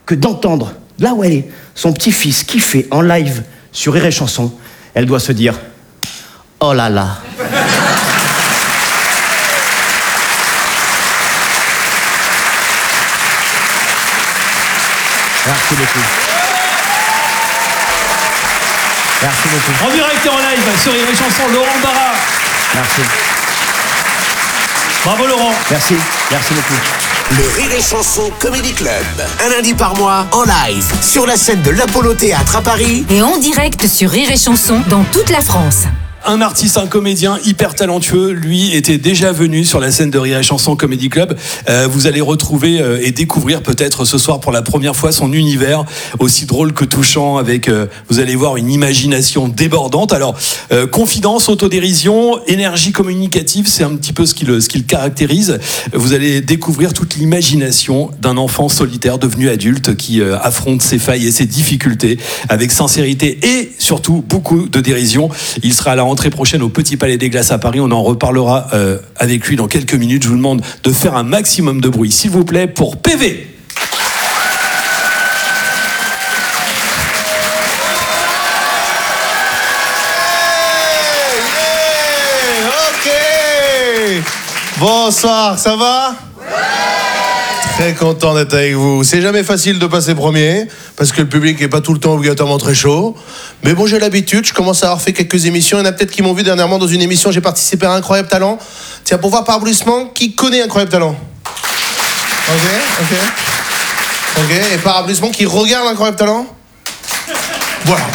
que d'entendre, là où elle est, son petit-fils kiffer en live sur Rire et Chanson, elle doit se dire « Oh là là !» Merci beaucoup. Merci beaucoup. En direct et en live sur Rire et Chanson, Laurent Barra. Merci. Bravo Laurent. Merci. Merci beaucoup. Le Rire et Chanson Comedy Club. Un lundi par mois, en live, sur la scène de l'Apollo Théâtre à Paris. Et en direct sur Rire et Chanson dans toute la France. Un artiste, un comédien hyper talentueux, lui était déjà venu sur la scène de Rire et Chanson Comedy Club. Vous allez retrouver et découvrir peut-être ce soir pour la première fois son univers, aussi drôle que touchant, avec, vous allez voir, une imagination débordante. Alors, confidence, autodérision, énergie communicative, c'est un petit peu ce qui le caractérise. Vous allez découvrir toute l'imagination d'un enfant solitaire devenu adulte qui affronte ses failles et ses difficultés avec sincérité et surtout beaucoup de dérision. Il sera à la rentrée prochaine au Petit Palais des Glaces à Paris. On en reparlera avec lui dans quelques minutes. Je vous demande de faire un maximum de bruit, s'il vous plaît, pour PV. Ok. Bonsoir, ça va ? Très content d'être avec vous. C'est jamais facile de passer premier, parce que le public n'est pas tout le temps obligatoirement très chaud. Mais bon, j'ai l'habitude, je commence à avoir fait quelques émissions. Il y en a peut-être qui m'ont vu dernièrement dans une émission, j'ai participé à Incroyable Talent. Tiens, pour voir par applaudissement, qui connaît Incroyable Talent ? Ok. Et par applaudissement, qui regarde Incroyable Talent ? Voilà.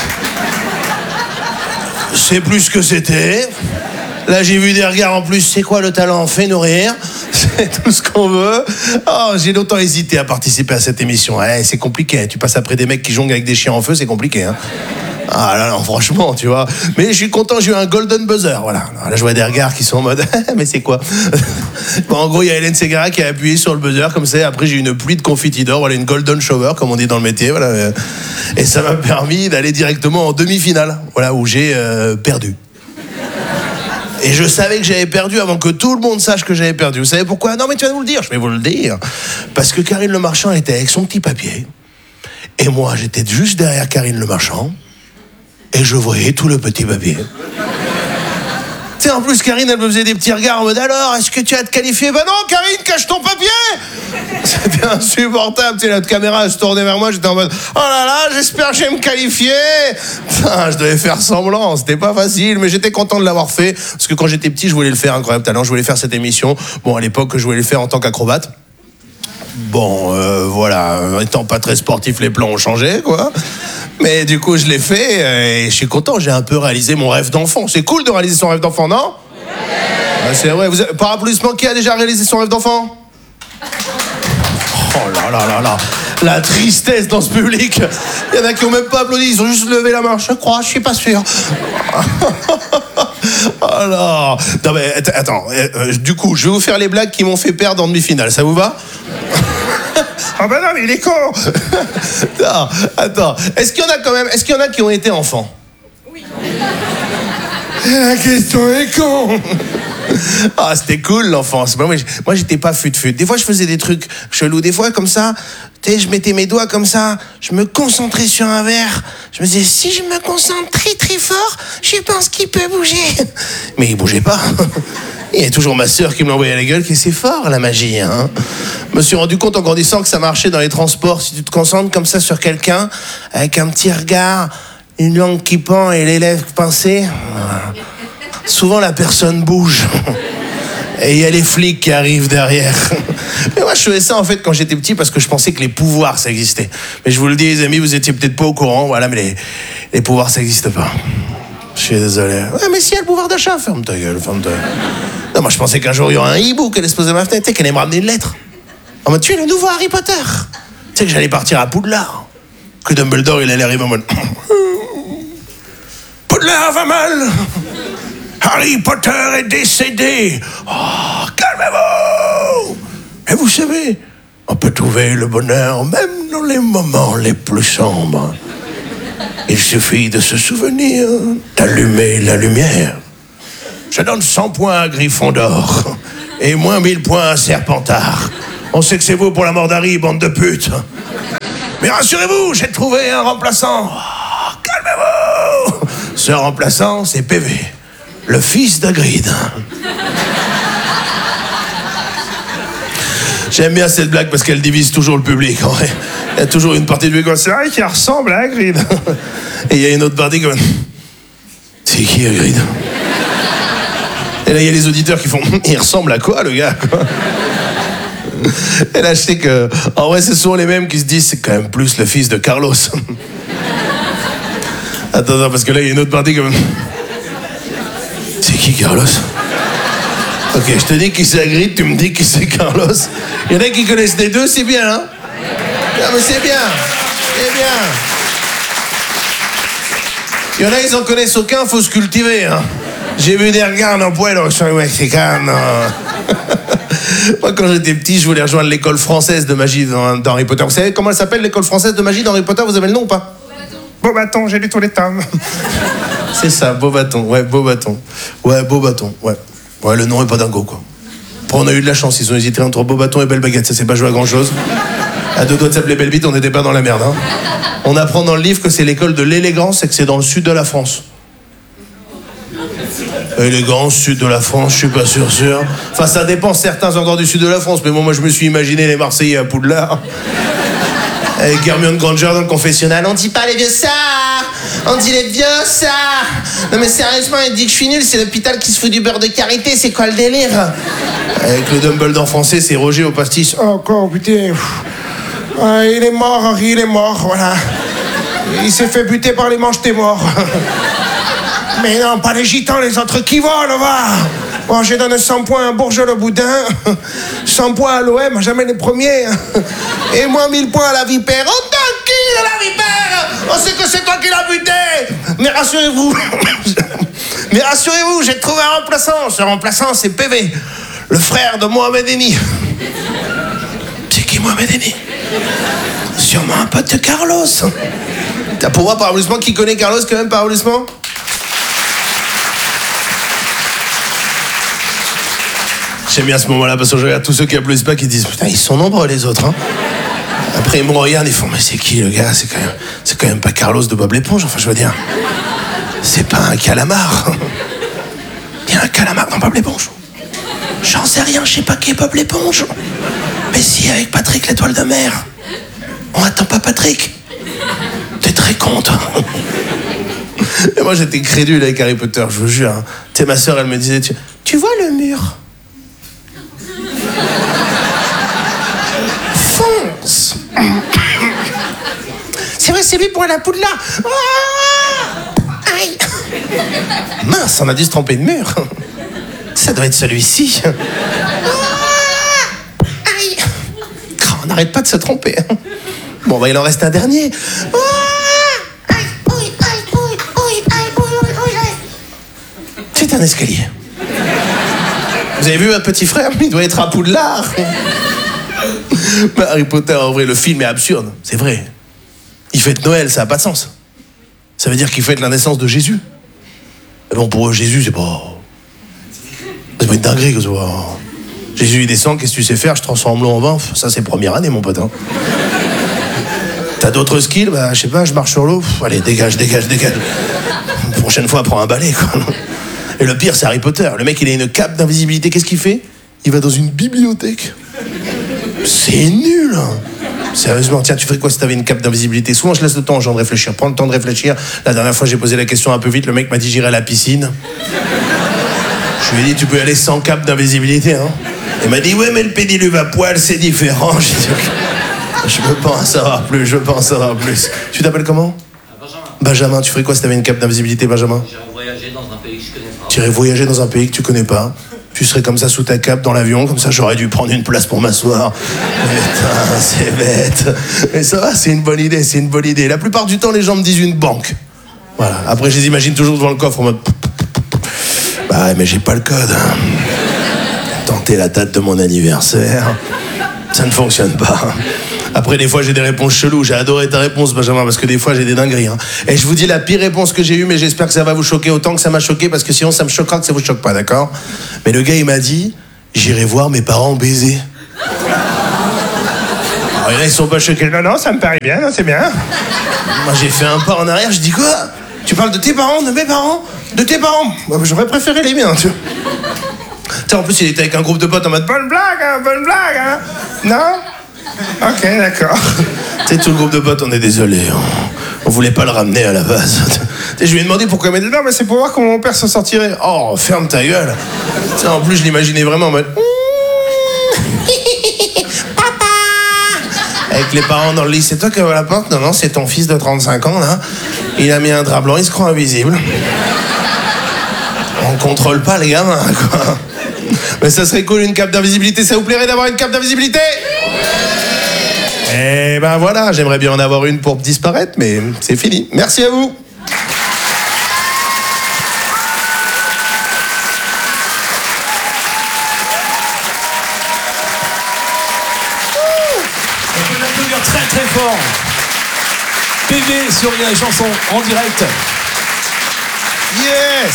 C'est plus ce que c'était. Là, j'ai vu des regards en plus. C'est quoi le talent ? Fais-nous rire. C'est tout ce qu'on veut. Oh, j'ai longtemps hésité à participer à cette émission. Ouais, c'est compliqué. Tu passes après des mecs qui jonglent avec des chiens en feu, c'est compliqué. Hein. Ah là, non, franchement, tu vois. Mais je suis content, j'ai eu un golden buzzer. Voilà. Là, je vois des regards qui sont en mode mais c'est quoi ? Bon, en gros, il y a Hélène Ségara qui a appuyé sur le buzzer comme ça. Après, j'ai eu une pluie de confettis d'or. Voilà, une golden shower, comme on dit dans le métier. Voilà. Et ça m'a permis d'aller directement en demi-finale. Voilà, où j'ai perdu. Et je savais que j'avais perdu avant que tout le monde sache que j'avais perdu. Vous savez pourquoi ? Non, mais tu vas nous le dire. Je vais vous le dire. Parce que Karine Le Marchand était avec son petit papier. Et moi, j'étais juste derrière Karine Le Marchand. Et je voyais tout le petit papier. Tu sais, en plus, Karine, elle me faisait des petits regards en mode « Alors, est-ce que tu as te qualifié ?» Ben non, Karine, cache ton papier. C'était insupportable. Tu sais, la caméra, elle se tournait vers moi. J'étais en mode « Oh là là, j'espère que je vais me qualifier. » Putain, je devais faire semblant. C'était pas facile, mais j'étais content de l'avoir fait. Parce que quand j'étais petit, je voulais le faire, Incroyable Talent. Je voulais faire cette émission. Bon, à l'époque, je voulais le faire en tant qu'acrobate. Bon, voilà, étant pas très sportif, les plans ont changé, quoi. Mais du coup, je l'ai fait et je suis content. J'ai un peu réalisé mon rêve d'enfant. C'est cool de réaliser son rêve d'enfant, non ? Ouais. C'est vrai. Par applaudissement, qui a déjà réalisé son rêve d'enfant ? Oh là là là là. La tristesse dans ce public. Il y en a qui ont même pas applaudi, ils ont juste levé la main. Je crois, je suis pas sûr. Alors, non mais attends, du coup, je vais vous faire les blagues qui m'ont fait perdre en demi-finale. Ça vous va ? Ah ben non, mais il est con. Non, attends. Est-ce qu'il y en a qui ont été enfants ? Oui. La question est con. Ah, c'était cool l'enfance. Moi, j'étais pas fut-fut. Des fois, je faisais des trucs chelous. Des fois, comme ça, tu sais, je mettais mes doigts comme ça, je me concentrais sur un verre. Je me disais, si je me concentre très très fort, je pense qu'il peut bouger. Mais il bougeait pas. Il y a toujours ma sœur qui me l'envoyait à la gueule, qui c'est fort la magie. Hein. Je me suis rendu compte en grandissant que ça marchait dans les transports. Si tu te concentres comme ça sur quelqu'un, avec un petit regard, une langue qui pend et les lèvres pincées, souvent la personne bouge. Et il y a les flics qui arrivent derrière. Mais moi, je faisais ça en fait quand j'étais petit parce que je pensais que les pouvoirs, ça existait. Mais je vous le dis, les amis, vous étiez peut-être pas au courant. Voilà, mais les pouvoirs, ça n'existe pas. Je suis désolé. Ouais, mais si, il y a le pouvoir d'achat. Ferme ta gueule, ferme ta... Non, moi, je pensais qu'un jour, il y aurait un hibou qui allait se poser à ma fenêtre et qu'elle allait me ramener une lettre. En mode, tu es le nouveau Harry Potter. Tu sais que j'allais partir à Poudlard. Que Dumbledore, il allait arriver en mode... Poudlard va mal. Harry Potter est décédé. Oh, calmez-vous. Et vous savez, on peut trouver le bonheur même dans les moments les plus sombres. Il suffit de se souvenir d'allumer la lumière. Je donne 100 points à Gryffondor et moins 1000 points à Serpentard. On sait que c'est vous pour la mort d'Harry, bande de putes. Mais rassurez-vous, j'ai trouvé un remplaçant. Oh, calmez-vous. Ce remplaçant, c'est PV, le fils d'Hagrid. J'aime bien cette blague parce qu'elle divise toujours le public. En vrai. Il y a toujours une partie du public, c'est vrai qu'il ressemble à Hagrid. Et il y a une autre partie comme... C'est qui Hagrid? Et là, il y a les auditeurs qui font... Il ressemble à quoi, le gars, quoi? Et là, je sais que... En vrai, c'est souvent les mêmes qui se disent c'est quand même plus le fils de Carlos. Attends, parce que là, il y a une autre partie comme... C'est qui, Carlos? Ok, je te dis qui c'est Hagrid, tu me dis qui c'est Carlos. Il y en a qui connaissent les deux, c'est bien, hein? Non, mais c'est bien. C'est bien. Il y en a, ils en connaissent aucun, faut se cultiver, hein. J'ai vu des regards en poil sur les Mexicains. Moi, quand j'étais petit, je voulais rejoindre l'école française de magie dans Harry Potter. Vous savez comment elle s'appelle, l'école française de magie dans Harry Potter? Vous avez le nom ou pas? Beauxbatons, j'ai lu tous les tomes. C'est ça, Beauxbatons. Ouais, Beauxbatons. Ouais, Beauxbatons, ouais. Ouais, le nom est pas dingo, quoi. Après, on a eu de la chance, ils ont hésité entre Beauxbatons et Belle Baguette, ça s'est pas joué à grand chose. À deux doigts de s'appeler Belle Bite, on n'était pas dans la merde, hein. On apprend dans le livre que c'est l'école de l'élégance et que c'est dans le sud de la France. Élégance, sud de la France, je suis pas sûr. Enfin, ça dépend certains endroits du sud de la France, mais bon, moi je me suis imaginé les Marseillais à Poudlard. Avec Hermione Granger dans le confessionnal. On dit pas les vieux ça, on dit les vieux ça. Non mais sérieusement, il dit que je suis nul, c'est l'hôpital qui se fout du beurre de karité, c'est quoi le délire? Avec le Dumbledore français, c'est Roger au pastis. Oh quoi, putain. Il est mort, Henri, il est mort, voilà. Il s'est fait buter par les manches, t'es mort. Mais non, pas les gitans, les autres qui volent, va. Bon, j'ai donné 100 points à Bourges-le-Boudin, 100 points à l'OM, jamais les premiers. Et moi, 1000 points à la Vipère. Oh, tranquille, la Vipère! On sait que c'est toi qui l'as buté! Mais rassurez-vous, j'ai trouvé un remplaçant. Ce remplaçant, c'est PV, le frère de Mohamed Eni. C'est qui, Mohamed Eni? Sûrement un pote de Carlos. T'as pour moi, par applaudissement, qui connaît Carlos quand même, par applaudissement? J'aime bien ce moment-là parce que je regarde tous ceux qui applaudissent pas qui disent putain, ils sont nombreux les autres, hein. Après ils me regardent, ils font mais c'est qui le gars? C'est quand même pas Carlos de Bob l'éponge, enfin je veux dire. C'est pas un calamar. Il y a un calamar dans Bob l'éponge. J'en sais rien, je sais pas qui est Bob l'éponge. Mais si, avec Patrick l'étoile de mer. On attend pas Patrick. T'es très con, toi. Et moi j'étais crédule avec Harry Potter, je vous jure. Hein. Tu sais, ma soeur elle me disait tu vois le mur? Fonce. C'est vrai, c'est lui pour aller à Poudlard. Aïe. Mince, on a dû se tromper de mur. Ça doit être celui-ci. Aïe. On n'arrête pas de se tromper. Bon, bah il en reste un dernier. C'est un escalier. Vous avez vu un petit frère? Il doit être à Poudlard. Bah, Harry Potter, en vrai, le film est absurde. C'est vrai. Il fête Noël, ça n'a pas de sens. Ça veut dire qu'il fête la naissance de Jésus. Mais bon, pour eux, Jésus, c'est pas une dinguerie que ça soit. Jésus, il descend, qu'est-ce que tu sais faire? Je transforme l'eau en vin. Ça, c'est première année, mon pote. Hein. T'as d'autres skills? Bah, je sais pas, je marche sur l'eau. Allez, dégage. Prochaine fois, prends un balai, quoi. Et le pire, c'est Harry Potter. Le mec, il a une cape d'invisibilité. Qu'est-ce qu'il fait? Il va dans une bibliothèque. C'est nul. Sérieusement, tiens, tu ferais quoi si t'avais une cape d'invisibilité? Souvent, je laisse le temps aux gens de réfléchir. Prends le temps de réfléchir. La dernière fois, j'ai posé la question un peu vite. Le mec m'a dit, j'irai à la piscine. Je lui ai dit, tu peux y aller sans cape d'invisibilité, hein. Il m'a dit, ouais, mais le pédiluve à poil, c'est différent. J'ai dit, okay. Je veux pas en savoir plus. Tu t'appelles comment? Benjamin, tu ferais quoi si t'avais une cape d'invisibilité, Benjamin? J'irais voyager dans un pays que je connais pas. Tu irais voyager dans un pays que tu connais pas. Tu serais comme ça sous ta cape dans l'avion, comme ça j'aurais dû prendre une place pour m'asseoir. Putain, c'est bête. Mais ça va, c'est une bonne idée. La plupart du temps, les gens me disent une banque. Voilà. Après, je les imagine toujours devant le coffre en mode... Bah ouais, mais j'ai pas le code. Tenter la date de mon anniversaire, ça ne fonctionne pas. Après, des fois, j'ai des réponses cheloues. J'ai adoré ta réponse, Benjamin, parce que des fois, j'ai des dingueries. Hein. Et je vous dis la pire réponse que j'ai eue, mais j'espère que ça va vous choquer autant que ça m'a choqué, parce que sinon, ça me choquera que ça vous choque pas, d'accord? Mais le gars, il m'a dit, j'irai voir mes parents baiser. Et là, ils sont pas choqués. Non, ça me paraît bien, non, c'est bien. Moi, j'ai fait un pas en arrière, je dis quoi? Tu parles de tes parents, de mes parents? De tes parents? J'aurais préféré les miens, tu vois. Tu sais, en plus, il était avec un groupe de potes en mode bonne blague, hein? Non? Ok, d'accord. Tu sais, tout le groupe de potes, on est désolé. On voulait pas le ramener à la base. Tu sais, je lui ai demandé pourquoi il m'a dit non, mais c'est pour voir comment mon père s'en sortirait. Oh, ferme ta gueule. Tu sais, en plus, je l'imaginais vraiment en mode. Avec les parents dans le lit, c'est toi qui ouvres la porte? Non, c'est ton fils de 35 ans, là. Il a mis un drap blanc, il se croit invisible. On contrôle pas les gamins, quoi. Mais ça serait cool, une cape d'invisibilité. Ça vous plairait d'avoir une cape d'invisibilité? Eh ben voilà, j'aimerais bien en avoir une pour disparaître, mais c'est fini. Merci à vous. Très fort. PV sur la chanson en direct. Yes.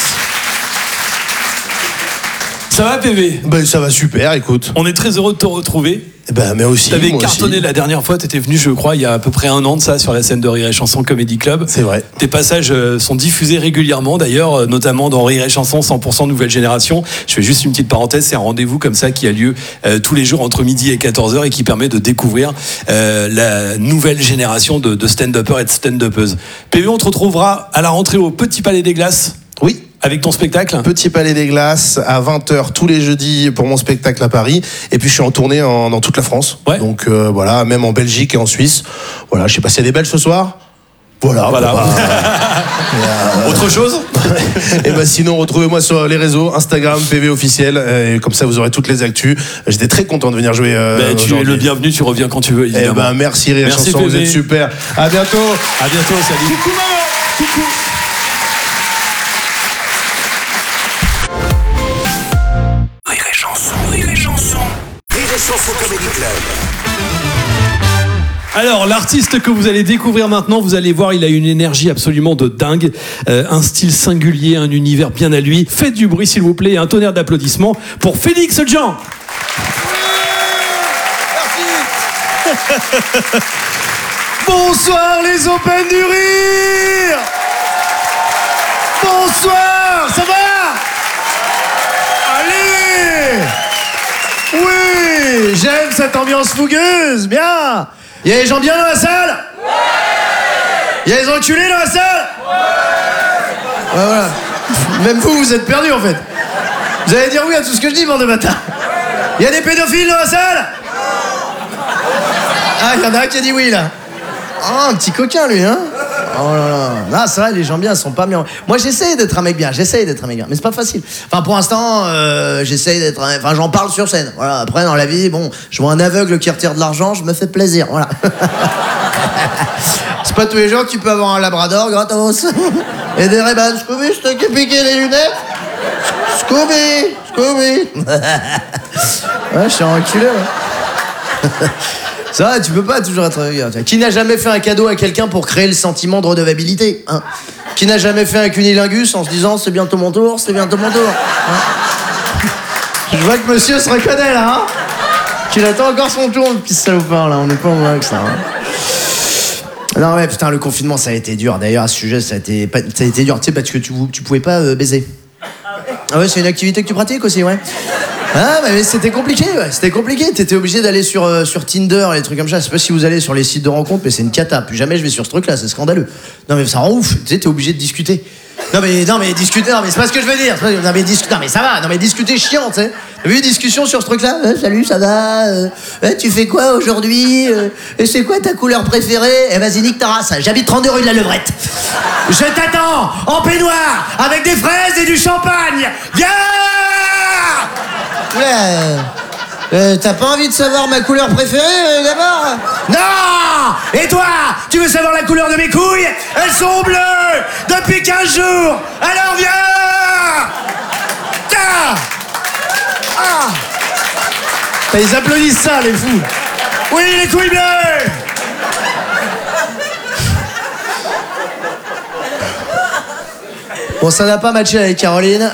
Ça va PV? Ben ça va super, écoute. On est très heureux de te retrouver. Ben mais aussi. T'avais moi cartonné aussi. la dernière fois, t'étais venu je crois il y a à peu près 1 an de ça sur la scène de Rire et Chanson Comedy Club. C'est vrai. Tes passages sont diffusés régulièrement d'ailleurs, notamment dans Rire et Chanson 100% Nouvelle Génération. Je fais juste une petite parenthèse, c'est un rendez-vous comme ça qui a lieu tous les jours entre midi et 14h et qui permet de découvrir la nouvelle génération de stand-uppers et de stand-uppeuses. PV, on te retrouvera à la rentrée au Petit Palais des Glaces. Oui. Avec ton spectacle. Petit Palais des Glaces à 20h tous les jeudis pour mon spectacle à Paris. Et puis je suis en tournée dans toute la France. Ouais. Donc voilà, même en Belgique et en Suisse. Voilà, je sais pas s'il y a des belles ce soir. Voilà. Autre chose? Et ben sinon, retrouvez-moi sur les réseaux, Instagram, PV officiel. Et comme ça, vous aurez toutes les actus. J'étais très content de venir jouer. Tu es le bienvenu, tu reviens quand tu veux, évidemment. Eh ben merci Rire et Chanson, PV. vous êtes super. À bientôt. À bientôt, salut. Coucou maman. Coucou. Rire et chanson. Rire et chanson. Rire et chanson Comedy Club. Alors, l'artiste que vous allez découvrir maintenant, vous allez voir, il a une énergie absolument de dingue, un style singulier, un univers bien à lui. Faites du bruit, s'il vous plaît, et un tonnerre d'applaudissements pour Félix Jean. Bonsoir les Open du Rire. Bonsoir, ça va? Allez. Oui, j'aime cette ambiance fougueuse, bien. Il y a des gens bien dans la salle? Il y a des enculés dans la salle? Ouais, voilà. Même vous êtes perdus en fait. Vous allez dire oui à tout ce que je dis, bande de bâtards. Il y a des pédophiles dans la salle? Ah, il y en a un qui a dit oui là. Oh, un petit coquin lui, hein? Oh là là. Non, c'est vrai, les gens bien sont pas bien. Moi, j'essaye d'être un mec bien, mais c'est pas facile. Enfin, pour l'instant, j'essaye d'être un... Enfin, j'en parle sur scène. Voilà. Après, dans la vie, bon, je vois un aveugle qui retire de l'argent, je me fais plaisir, voilà. C'est pas tous les jours que tu peux avoir un labrador gratos. Et des Ray-Ban. Scooby, je t'ai piqué les lunettes? Scooby. Ouais, je suis enculé, ouais. Ça va, tu peux pas toujours être... Qui n'a jamais fait un cadeau à quelqu'un pour créer le sentiment de redevabilité, hein? Qui n'a jamais fait un cunilingus en se disant c'est bientôt mon tour, hein? Je vois que monsieur se reconnaît là, hein? Qu'il attend encore son tour, le petit salopard là, on n'est pas en vague ça, hein? Non ouais, putain, le confinement ça a été dur. D'ailleurs à ce sujet ça a été dur, tu sais, parce que tu pouvais pas baiser. Ah ouais, c'est une activité que tu pratiques aussi, ouais. Ah, mais c'était compliqué, ouais. C'était compliqué. T'étais obligé d'aller sur Tinder et des trucs comme ça. Je sais pas si vous allez sur les sites de rencontres, mais c'est une cata. Plus jamais je vais sur ce truc-là, c'est scandaleux. Non, mais ça rend ouf. Tu sais, t'es obligé de discuter. Non, mais discuter, non, mais c'est pas ce que je veux dire. Non, mais ça va. Non, mais discuter chiant, tu sais. T'as vu, discussion sur ce truc-là? Salut, ça va? Tu fais quoi aujourd'hui? Et c'est quoi ta couleur préférée? Eh, vas-y, nique ta race. J'habite 32 rue de la Levrette. Je t'attends en peignoir avec des fraises et du champagne. Viens! T'as pas envie de savoir ma couleur préférée d'abord? Non! Et toi? Tu veux savoir la couleur de mes couilles? Elles sont bleues depuis 15 jours! Alors viens! Tiens! Ah! Ils applaudissent ça, les fous! Oui, les couilles bleues! Bon, ça n'a pas matché avec Caroline.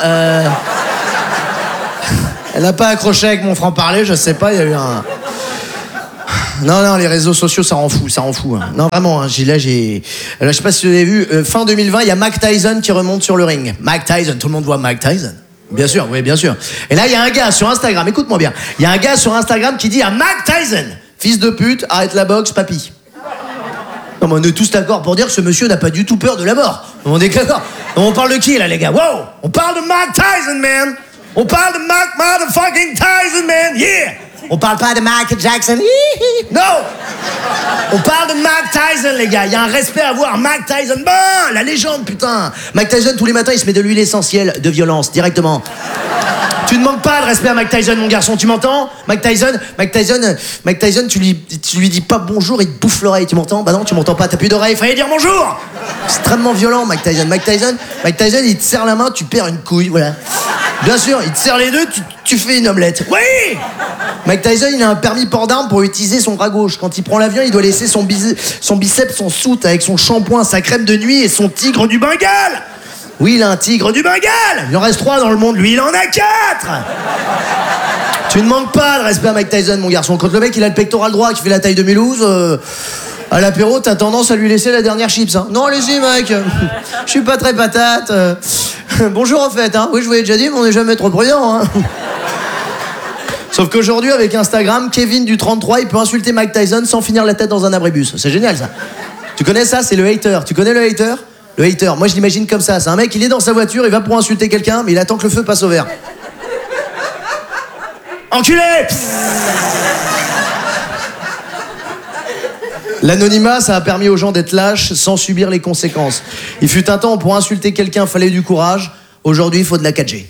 Elle n'a pas accroché avec mon franc-parler, je sais pas, il y a eu Non, les réseaux sociaux, ça rend fou. Hein. Non, vraiment, hein, Alors, je sais pas si vous avez vu, fin 2020, il y a Mike Tyson qui remonte sur le ring. Mike Tyson, tout le monde voit Mike Tyson. Bien sûr, oui, bien sûr. Et là, il y a un gars sur Instagram, écoute-moi bien. Il y a un gars sur Instagram qui dit à Mike Tyson, fils de pute, arrête la boxe, papy. Non, mais on est tous d'accord pour dire que ce monsieur n'a pas du tout peur de la mort. On est d'accord. On parle de qui, là, les gars? Wow! On parle de Mike Tyson, man! On parle de Mike motherfucking Tyson, man! Yeah! On parle pas de Michael Jackson. Non! On parle de Mike Tyson, les gars. Il y a un respect à avoir. Mike Tyson, bah, la légende, putain. Mike Tyson, tous les matins, il se met de l'huile essentielle de violence, directement. Tu ne manques pas de respect à Mike Tyson, mon garçon, tu m'entends? Mike Tyson, tu lui dis pas bonjour, il te bouffe l'oreille, tu m'entends? Bah non, tu m'entends pas, t'as plus d'oreille, fallait dire bonjour! Extrêmement violent, Mike Tyson, il te serre la main, tu perds une couille, voilà. Bien sûr, il te serre les deux, tu fais une omelette. Oui! Mike Tyson, il a un permis port d'armes pour utiliser son bras gauche. Quand il prend l'avion, il doit laisser son biceps, son soute avec son shampoing, sa crème de nuit et son tigre du Bengale. Oui, il a un tigre du Bengale. Il en reste 3 dans le monde, lui, il en a 4. Tu ne manques pas de respect à Mike Tyson, mon garçon. Quand le mec, il a le pectoral droit qui fait la taille de Mulhouse, à l'apéro, t'as tendance à lui laisser la dernière chips. Hein. Non, allez-y, mec. Je suis pas très patate. Bonjour, en fait. Hein. Oui, je vous l'ai déjà dit, mais on n'est jamais trop prudent. Hein. Sauf qu'aujourd'hui, avec Instagram, Kevin du 33, il peut insulter Mike Tyson sans finir la tête dans un abribus. C'est génial, ça. Tu connais ça? C'est le hater. Tu connais le hater? Le hater, moi je l'imagine comme ça. C'est un mec, il est dans sa voiture, il va pour insulter quelqu'un, mais il attend que le feu passe au vert. Enculé! L'anonymat, ça a permis aux gens d'être lâches sans subir les conséquences. Il fut un temps où pour insulter quelqu'un, fallait du courage. Aujourd'hui, il faut de la 4G.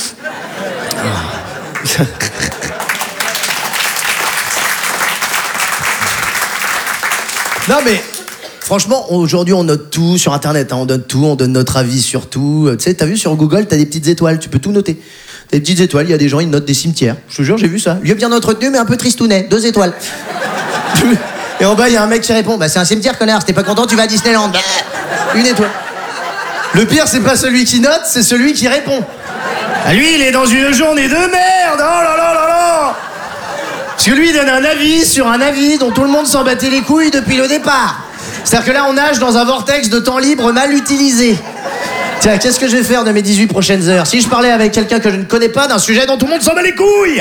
Non mais, franchement, aujourd'hui, on note tout sur Internet. Hein, on note tout, on donne notre avis sur tout. Tu sais, t'as vu sur Google, t'as des petites étoiles, tu peux tout noter. T'as des petites étoiles, il y a des gens, ils notent des cimetières. Je te jure, j'ai vu ça. Lieu bien entretenu, mais un peu tristounet. 2 étoiles. Et en bas, il y a un mec qui répond, bah c'est un cimetière, connard, si t'es pas content, tu vas à Disneyland. 1 étoile. Le pire, c'est pas celui qui note, c'est celui qui répond. Ah, lui, il est dans une journée de merde. Oh là là là là. Parce que lui, il donne un avis sur un avis dont tout le monde s'en battait les couilles depuis le départ. C'est-à-dire que là, on nage dans un vortex de temps libre mal utilisé. Tiens, qu'est-ce que je vais faire de mes 18 prochaines heures? Si je parlais avec quelqu'un que je ne connais pas d'un sujet dont tout le monde s'en bat les couilles.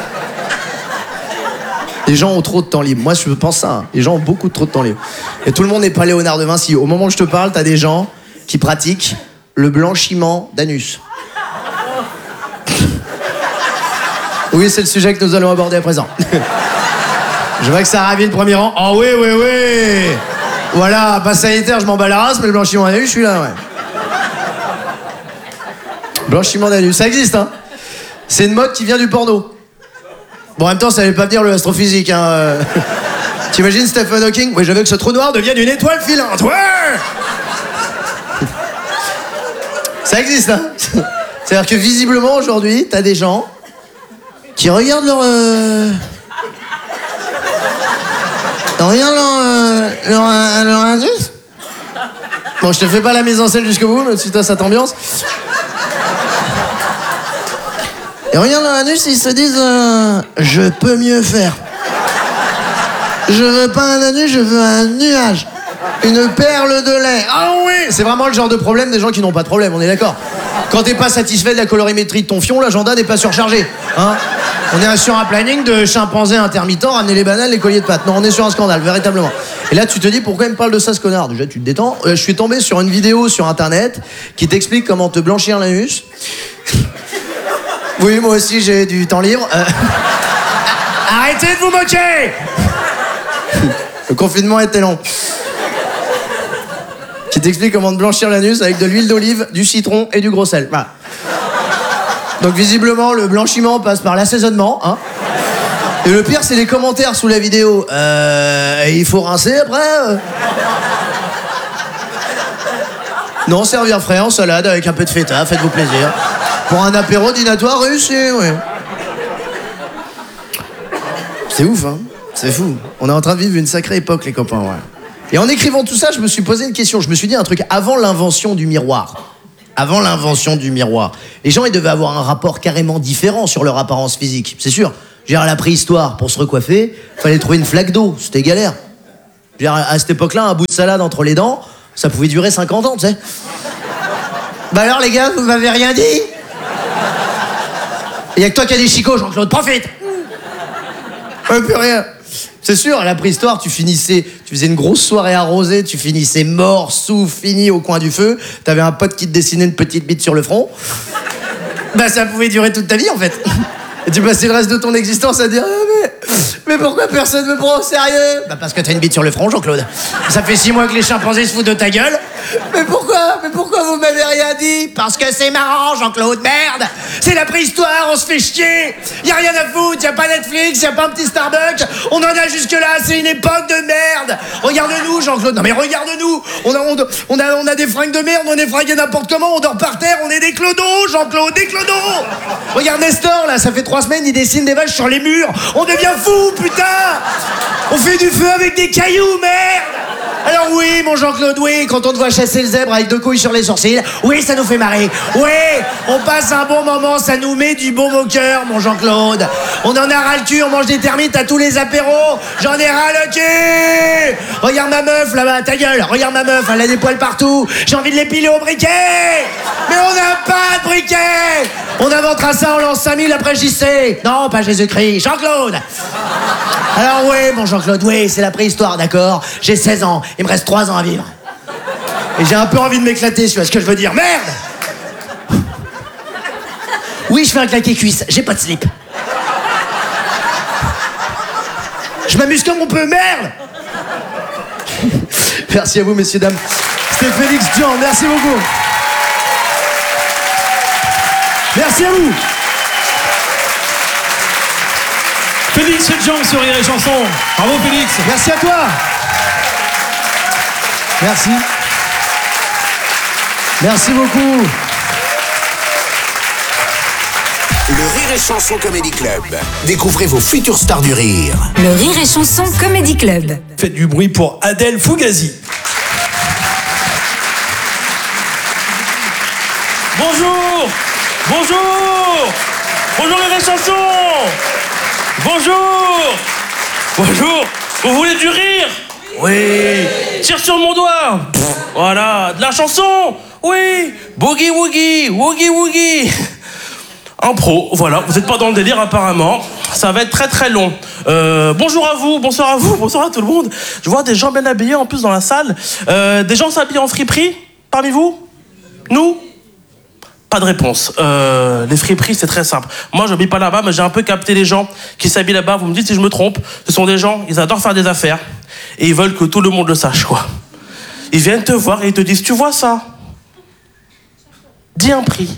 Les gens ont trop de temps libre. Moi, je pense ça. Hein. Les gens ont beaucoup trop de temps libre. Et tout le monde n'est pas Léonard de Vinci. Au moment où je te parle, t'as des gens qui pratiquent le blanchiment d'anus. Oui, c'est le sujet que nous allons aborder à présent. Je vois que ça ravit le premier rang. Oh oui, oui, oui. Voilà, passe sanitaire, je m'en bats la race, mais le blanchiment d'anus, je suis là, ouais. Blanchiment d'anus, ça existe, hein. C'est une mode qui vient du porno. Bon, en même temps, ça ne veut pas dire le astrophysique, hein. T'imagines Stephen Hawking? Oui, je veux que ce trou noir devienne une étoile filante. Ouais. Ça existe, hein. C'est-à-dire que visiblement, aujourd'hui, t'as des gens qui regardent leur indice. Bon, je te fais pas la mise en scène jusqu'au bout, mais si t'as cette ambiance. Ils regardent leur anus et ils se disent je peux mieux faire. Je veux pas un anus, je veux un nuage. Une perle de lait. Ah oui! C'est vraiment le genre de problème des gens qui n'ont pas de problème, on est d'accord? Quand t'es pas satisfait de la colorimétrie de ton fion, l'agenda n'est pas surchargé. Hein? On est sur un planning de chimpanzé intermittent, ramener les bananes, les colliers de pâtes. Non, on est sur un scandale, véritablement. Et là, tu te dis, pourquoi il me parle de ça, ce connard? Déjà, tu te détends. Je suis tombé sur une vidéo sur Internet qui t'explique comment te blanchir l'anus. Oui, moi aussi, j'ai du temps libre. Arrêtez de vous moquer! Le confinement était long. Qui t'explique comment te blanchir l'anus avec de l'huile d'olive, du citron et du gros sel. Voilà. Donc visiblement, le blanchiment passe par l'assaisonnement. Hein. Et le pire, c'est les commentaires sous la vidéo. Il faut rincer après Non, servir frais en salade avec un peu de feta, faites-vous plaisir. Pour un apéro dînatoire réussi, oui. C'est ouf, hein. C'est fou. On est en train de vivre une sacrée époque, les copains, ouais. Et en écrivant tout ça, je me suis posé une question. Je me suis dit un truc. Avant l'invention du miroir, les gens, ils devaient avoir un rapport carrément différent sur leur apparence physique. C'est sûr. Genre, à la préhistoire, pour se recoiffer, fallait trouver une flaque d'eau. C'était galère. Genre, à cette époque-là, un bout de salade entre les dents, ça pouvait durer 50 ans, tu sais. Bah alors, les gars, vous m'avez rien dit? Il y a que toi qui as des chicots, Jean-Claude, profite! Plus rien. C'est sûr, à la préhistoire, tu faisais une grosse soirée arrosée, tu finissais mort, sous, fini au coin du feu, t'avais un pote qui te dessinait une petite bite sur le front. Bah ça pouvait durer toute ta vie en fait. Et tu passais le reste de ton existence à dire mais pourquoi personne me prend au sérieux? Bah parce que t'as une bite sur le front, Jean-Claude. Ça fait 6 mois que les chimpanzés se foutent de ta gueule. Mais pourquoi vous m'avez rien dit? Parce que c'est marrant, Jean-Claude, merde. C'est la préhistoire, on se fait chier. Y a rien à foutre, y a pas Netflix, y a pas un petit Starbucks. On en a jusque là, c'est une époque de merde. Regarde-nous, Jean-Claude. Non mais regarde-nous. On a des fringues de merde, on est fringués n'importe comment, on dort par terre, on est des clodos, Jean-Claude, des clodos. Regarde Nestor, là, ça fait 3 semaines, il dessine des vaches sur les murs. On devient fou, putain. On fait du feu avec des cailloux, merde. Alors oui, mon Jean-Claude, oui, quand on te voit chasser le zèbre avec 2 couilles sur les sourcils, oui, ça nous fait marrer. Oui, on passe un bon moment, ça nous met du baume au cœur, mon Jean-Claude. On en a ras le cul, on mange des termites à tous les apéros. J'en ai ras le cul. Regarde ma meuf, là-bas, ta gueule. Regarde ma meuf, elle a des poils partout. J'ai envie de l'épiler au briquet. Mais on n'a pas de briquet. On inventera ça, on lance 5000 après JC. Non, pas Jésus-Christ, Jean-Claude. Alors oui, mon Jean-Claude, oui, c'est la préhistoire, d'accord. J'ai 16 ans, il me reste 3 ans à vivre. Et j'ai un peu envie de m'éclater, tu vois ce que je veux dire. Merde. Oui, je fais un claqué cuisse, j'ai pas de slip. Je m'amuse comme on peut, merde. Merci à vous, messieurs, dames. C'était Félix Jean, merci beaucoup. Merci à vous. Félix Jean sur Rire et Chanson. Bravo Félix. Merci à toi. Merci. Merci beaucoup. Le Rire et Chanson Comedy Club. Découvrez vos futures stars du rire. Le Rire et Chanson Comedy Club. Faites du bruit pour Adèle Fugazi. Bonjour. Bonjour. Bonjour Rire et Chanson. Bonjour. Bonjour. Vous voulez du rire? Oui. Tire sur mon doigt. Voilà. De la chanson? Oui. Boogie woogie. Woogie woogie. Impro. Voilà. Vous n'êtes pas dans le délire apparemment. Ça va être très très long. Bonjour à vous. Bonsoir à vous. Bonsoir à tout le monde. Je vois des gens bien habillés en plus dans la salle. Des gens s'habillent en friperie parmi vous? Nous? Pas de réponse. Les friperies, c'est très simple. Moi, je m'habille pas là-bas, mais j'ai un peu capté les gens qui s'habillent là-bas. Vous me dites si je me trompe. Ce sont des gens, ils adorent faire des affaires. Et ils veulent que tout le monde le sache, quoi. Ils viennent te voir et ils te disent, tu vois ça? Dis un prix.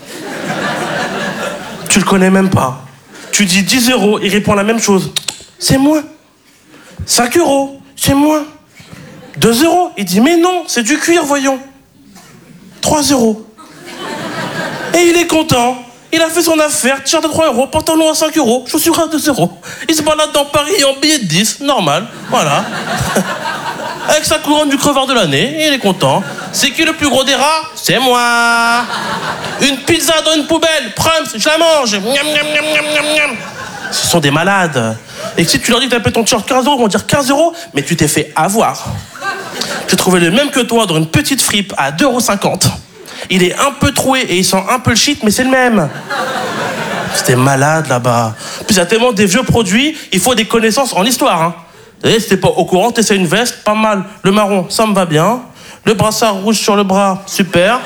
Tu le connais même pas. Tu dis 10 €, il répond la même chose. C'est moins. 5 €, c'est moins. 2 €, il dit, mais non, c'est du cuir, voyons. 3 €. Et il est content. Il a fait son affaire, t-shirt à 3 €, pantalon à 5 €, chaussures à 2 €. Il se balade dans Paris en billet de 10, normal, voilà. Avec sa couronne du crevard de l'année, et il est content. C'est qui le plus gros des rats? C'est moi. Une pizza dans une poubelle, Prums, je la mange. Miam, miam, miam, miam, miam, miam. Ce sont des malades. Et si tu leur dis que t'as payé ton t-shirt 15 €, ils vont dire 15 €, mais tu t'es fait avoir. J'ai trouvé le même que toi dans une petite fripe à 2,50 €. Il est un peu troué et il sent un peu le shit, mais c'est le même. C'était malade là-bas. Puis il y a tellement des vieux produits, il faut des connaissances en histoire. Hein. Vous savez, si t'es pas au courant, t'essaies une veste, pas mal. Le marron, ça me va bien. Le brassard rouge sur le bras, super.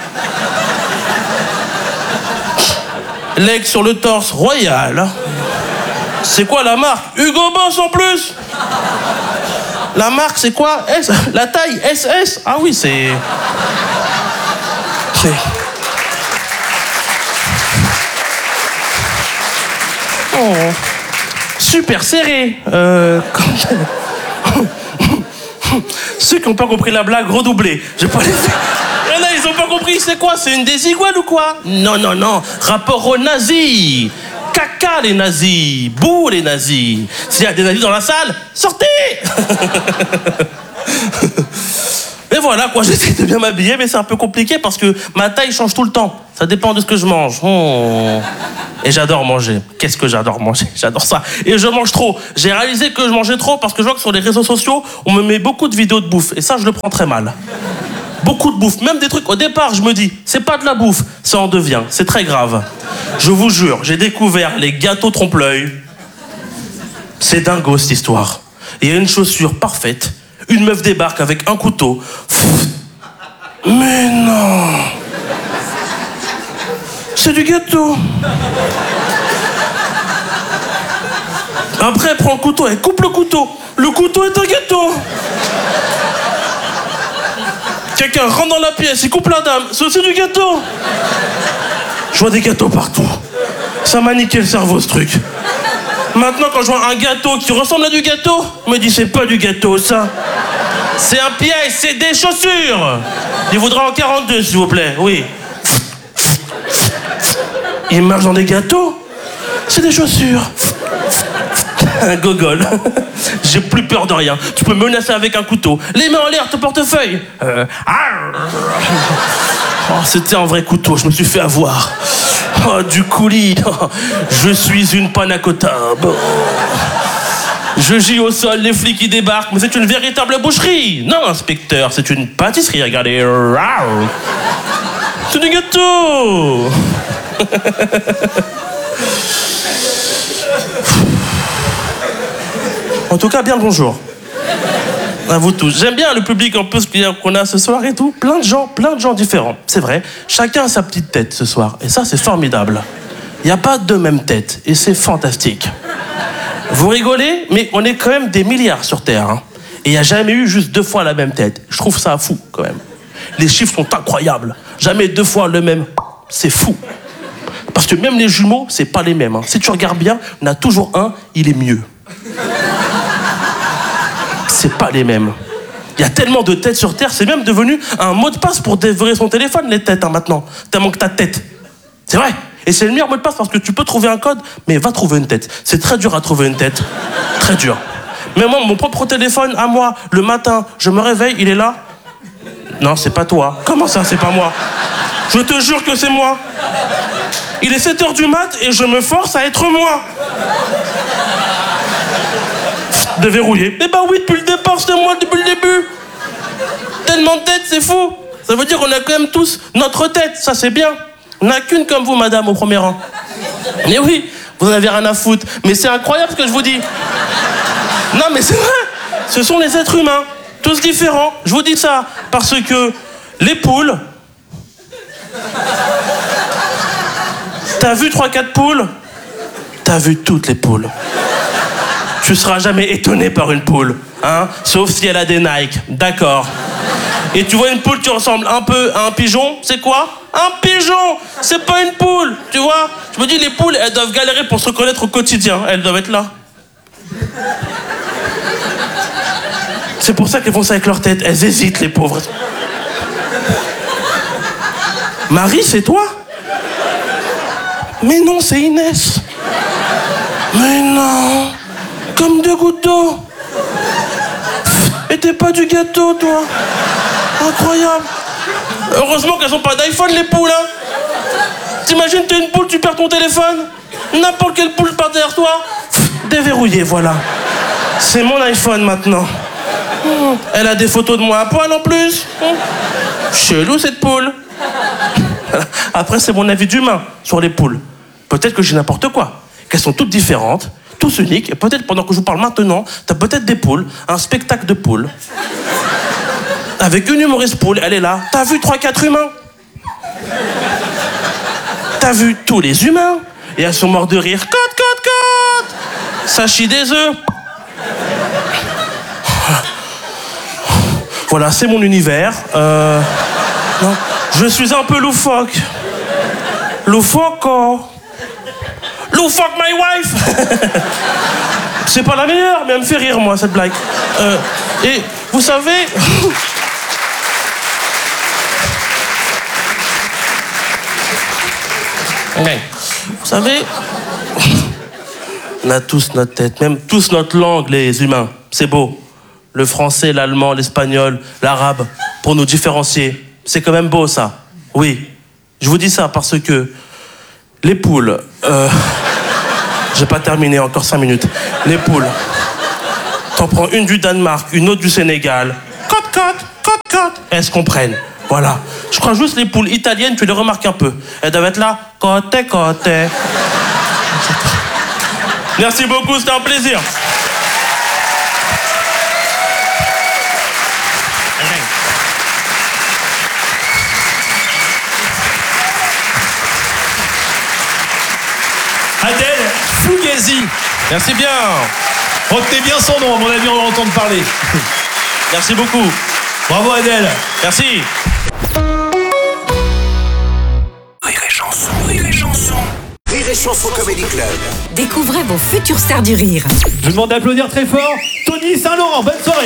L'aigle sur le torse, royal. C'est quoi la marque? Hugo Boss en plus. La marque, c'est quoi? S. La taille, SS. Ah oui, c'est... Oh. Super serré. Ceux qui n'ont pas compris la blague, redoublez. J'ai pas les... Il y en a, ils n'ont pas compris, c'est quoi? C'est une des iguales ou quoi? Non, non, non. Rapport aux nazis. Caca les nazis. Bouh les nazis. S'il y a des nazis dans la salle, sortez. Et voilà. voilà, quoi, j'essaie de bien m'habiller, mais c'est un peu compliqué parce que ma taille change tout le temps. Ça dépend de ce que je mange. Et j'adore manger. Qu'est-ce que j'adore manger? J'adore ça. Et je mange trop. J'ai réalisé que je mangeais trop parce que je vois que sur les réseaux sociaux, on me met beaucoup de vidéos de bouffe. Et ça, je le prends très mal. Beaucoup de bouffe. Même des trucs, au départ, je me dis, c'est pas de la bouffe. Ça en devient. C'est très grave. Je vous jure, j'ai découvert les gâteaux trompe-l'œil. C'est dingo, cette histoire. Il y a une chaussure parfaite. Une meuf débarque avec un couteau. Mais non! C'est du gâteau. Après, elle prend le couteau, elle coupe le couteau. Le couteau est un gâteau. Quelqu'un rentre dans la pièce, il coupe la dame. C'est du gâteau. Je vois des gâteaux partout. Ça m'a niqué le cerveau, ce truc. Maintenant, quand je vois un gâteau qui ressemble à du gâteau, je me dis, c'est pas du gâteau, ça. C'est un piège, c'est des chaussures. Il voudra en 42, s'il vous plaît, oui. Il marche dans des gâteaux. C'est des chaussures. Un gogol. J'ai plus peur de rien. Tu peux me menacer avec un couteau. Les mains en l'air, ton portefeuille. Oh, c'était un vrai couteau, je me suis fait avoir. Oh, du coulis. Oh, je suis une panna cotta. Bon. Je gis au sol, les flics qui débarquent, mais c'est une véritable boucherie. Non, inspecteur, c'est une pâtisserie, regardez. C'est du gâteau. En tout cas, bien le bonjour. À vous tous. J'aime bien le public un peu qu'on a ce soir et tout. Plein de gens différents. C'est vrai. Chacun a sa petite tête ce soir. Et ça, c'est formidable. Il n'y a pas deux mêmes têtes. Et c'est fantastique. Vous rigolez, mais on est quand même des milliards sur Terre. Hein. Et il n'y a jamais eu juste 2 fois la même tête. Je trouve ça fou, quand même. Les chiffres sont incroyables. Jamais 2 fois le même. C'est fou. Parce que même les jumeaux, c'est pas les mêmes. Hein. Si tu regardes bien, il y en a toujours un, il est mieux. C'est pas les mêmes. Il y a tellement de têtes sur Terre, c'est même devenu un mot de passe pour déverrouiller son téléphone, les têtes, hein, maintenant. Tellement que t'as tête. C'est vrai. Et c'est le meilleur mot de passe parce que tu peux trouver un code, mais va trouver une tête. C'est très dur à trouver une tête. Très dur. Mais moi, mon propre téléphone, à moi, le matin, je me réveille, il est là. Non, c'est pas toi. Comment ça, c'est pas moi? Je te jure que c'est moi. Il est 7h du mat et je me force à être moi. Déverrouillé. Eh ben oui, depuis le départ, c'était moi depuis le début. Tellement de têtes, c'est fou. Ça veut dire qu'on a quand même tous notre tête, ça c'est bien. On n'a qu'une comme vous, madame, au premier rang. Mais oui, vous en avez rien à foutre. Mais c'est incroyable ce que je vous dis. Non, mais c'est vrai. Ce sont les êtres humains, tous différents. Je vous dis ça parce que les poules... T'as vu 3-4 poules? T'as vu toutes les poules. Tu seras jamais étonné par une poule, hein? Sauf si elle a des Nike, d'accord. Et tu vois une poule qui ressemble un peu à un pigeon, c'est quoi? Un pigeon! C'est pas une poule, tu vois? Je me dis, les poules, elles doivent galérer pour se reconnaître au quotidien. Elles doivent être là. C'est pour ça qu'elles font ça avec leur tête. Elles hésitent, les pauvres. Marie, c'est toi? Mais non, c'est Inès. Mais non. Comme 2 gouttes d'eau. Et t'es pas du gâteau, toi. Incroyable. Heureusement qu'elles ont pas d'iPhone, les poules, hein. T'imagines, t'es une poule, tu perds ton téléphone. N'importe quelle poule part derrière toi. Déverrouillé, voilà. C'est mon iPhone, maintenant. Elle a des photos de moi à poil, en plus. Chelou, cette poule. Après, c'est mon avis d'humain sur les poules. Peut-être que j'ai n'importe quoi. Qu'elles sont toutes différentes. Tous uniques, et peut-être pendant que je vous parle maintenant, t'as peut-être des poules, un spectacle de poules. Avec une humoriste poule, elle est là. T'as vu 3-4 humains? T'as vu tous les humains? Et elles sont mortes de rire. Cote. Ça chie des œufs. Voilà, c'est mon univers. Non, je suis un peu loufoque. Loufoco. Fuck my wife. C'est pas la meilleure, mais elle me fait rire, moi, cette blague. Et vous savez... Vous savez... On a tous notre tête, même tous notre langue, les humains. C'est beau. Le français, l'allemand, l'espagnol, l'arabe. pour nous différencier. C'est quand même beau, ça. Oui. Je vous dis ça parce que les poules... J'ai pas terminé, encore 5 minutes. Les poules. T'en prends une du Danemark, une autre du Sénégal. Cote. Elles se comprennent. Voilà. Je crois juste les poules italiennes, tu les remarques un peu. Elles doivent être là. Côte. Merci beaucoup, c'était un plaisir. Adèle Fugazi. Merci bien. Retenez bien son nom, à mon avis, on va entendre parler. Merci beaucoup. Bravo Adèle. Merci. Rire et chanson Comedy Club. Découvrez vos futures stars du rire. Je vous demande d'applaudir très fort Tony Saint-Laurent. Bonne soirée.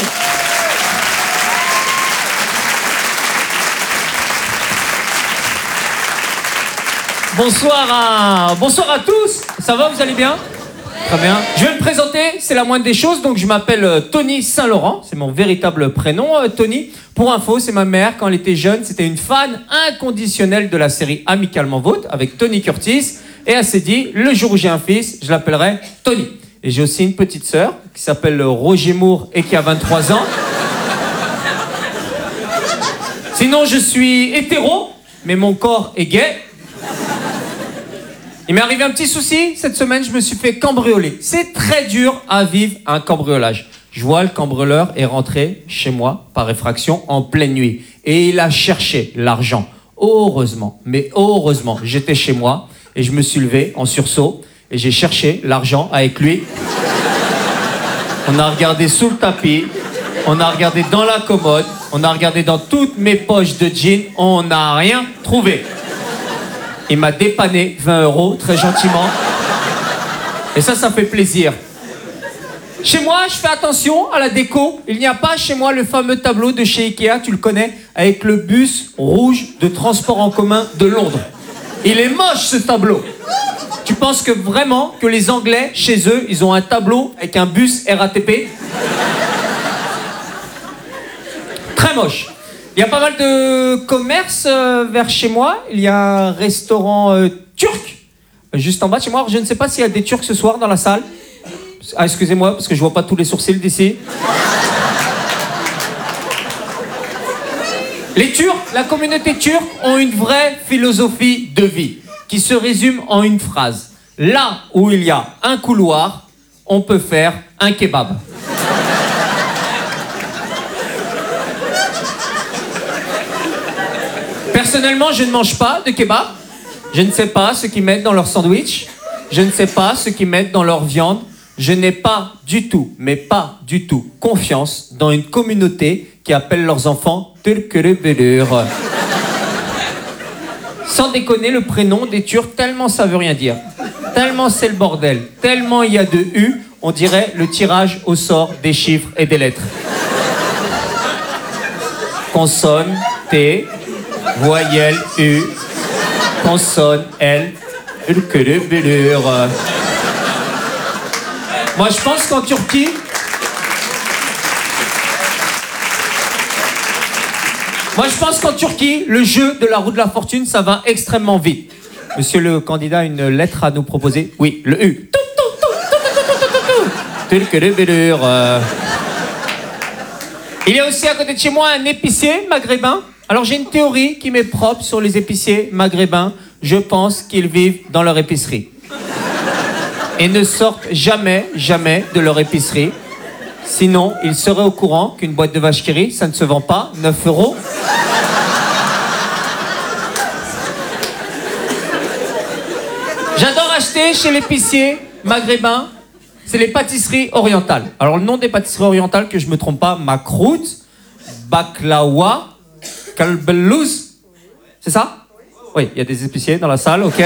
Bonsoir à tous. Ça va, vous allez bien? Très bien. Je vais me présenter, c'est la moindre des choses. Donc je m'appelle Tony Saint-Laurent, c'est mon véritable prénom, Tony. Pour info, c'est ma mère, quand elle était jeune, c'était une fan inconditionnelle de la série Amicalement Vôtre avec Tony Curtis. Et elle s'est dit, le jour où j'ai un fils, je l'appellerai Tony. Et j'ai aussi une petite sœur qui s'appelle Roger Moore et qui a 23 ans. Sinon, je suis hétéro, mais mon corps est gay. Il m'est arrivé un petit souci, cette semaine je me suis fait cambrioler. C'est très dur à vivre un cambriolage. Je vois le cambrioleur est rentré chez moi par effraction en pleine nuit. Et il a cherché l'argent. Heureusement, j'étais chez moi et je me suis levé en sursaut et j'ai cherché l'argent avec lui. On a regardé sous le tapis, on a regardé dans la commode, on a regardé dans toutes mes poches de jeans, on n'a rien trouvé. Il m'a dépanné 20 €, très gentiment. Et ça fait plaisir. Chez moi, je fais attention à la déco. Il n'y a pas chez moi le fameux tableau de chez Ikea, tu le connais, avec le bus rouge de transport en commun de Londres. Il est moche, ce tableau. Tu penses que vraiment que les Anglais, chez eux, ils ont un tableau avec un bus RATP? Très moche. Il y a pas mal de commerces vers chez moi. Il y a un restaurant turc, juste en bas de chez moi. Alors, je ne sais pas s'il y a des Turcs ce soir dans la salle. Ah, excusez-moi, parce que je vois pas tous les sourcils d'ici. Les Turcs, la communauté turque, ont une vraie philosophie de vie qui se résume en une phrase. Là où il y a un couloir, on peut faire un kebab. Personnellement, je ne mange pas de kebab. Je ne sais pas ce qu'ils mettent dans leur sandwich. Je ne sais pas ce qu'ils mettent dans leur viande. Je n'ai pas du tout, mais pas du tout, confiance dans une communauté qui appelle leurs enfants Türkürübülür. Sans déconner, le prénom des Turcs, tellement ça veut rien dire. Tellement c'est le bordel. Tellement il y a de U, on dirait le tirage au sort des chiffres et des lettres. Consonne T, voyelle U, consonne L, Türkürübülür. Moi, je pense qu'en Turquie, le jeu de la roue de la fortune, ça va extrêmement vite. Monsieur le candidat, une lettre à nous proposer? Oui, le U. Türkürübülür. Il y a aussi à côté de chez moi un épicier maghrébin. Alors j'ai une théorie qui m'est propre sur les épiciers maghrébins. Je pense qu'ils vivent dans leur épicerie. Et ne sortent jamais de leur épicerie. Sinon, ils seraient au courant qu'une boîte de vache qui rit, ça ne se vend pas 9 €. J'adore acheter chez l'épicier maghrébin, c'est les pâtisseries orientales. Alors le nom des pâtisseries orientales, que je me trompe pas, Makrout, Baklawa, Kalbelouz, c'est ça? Oui, il y a des épiciers dans la salle, ok.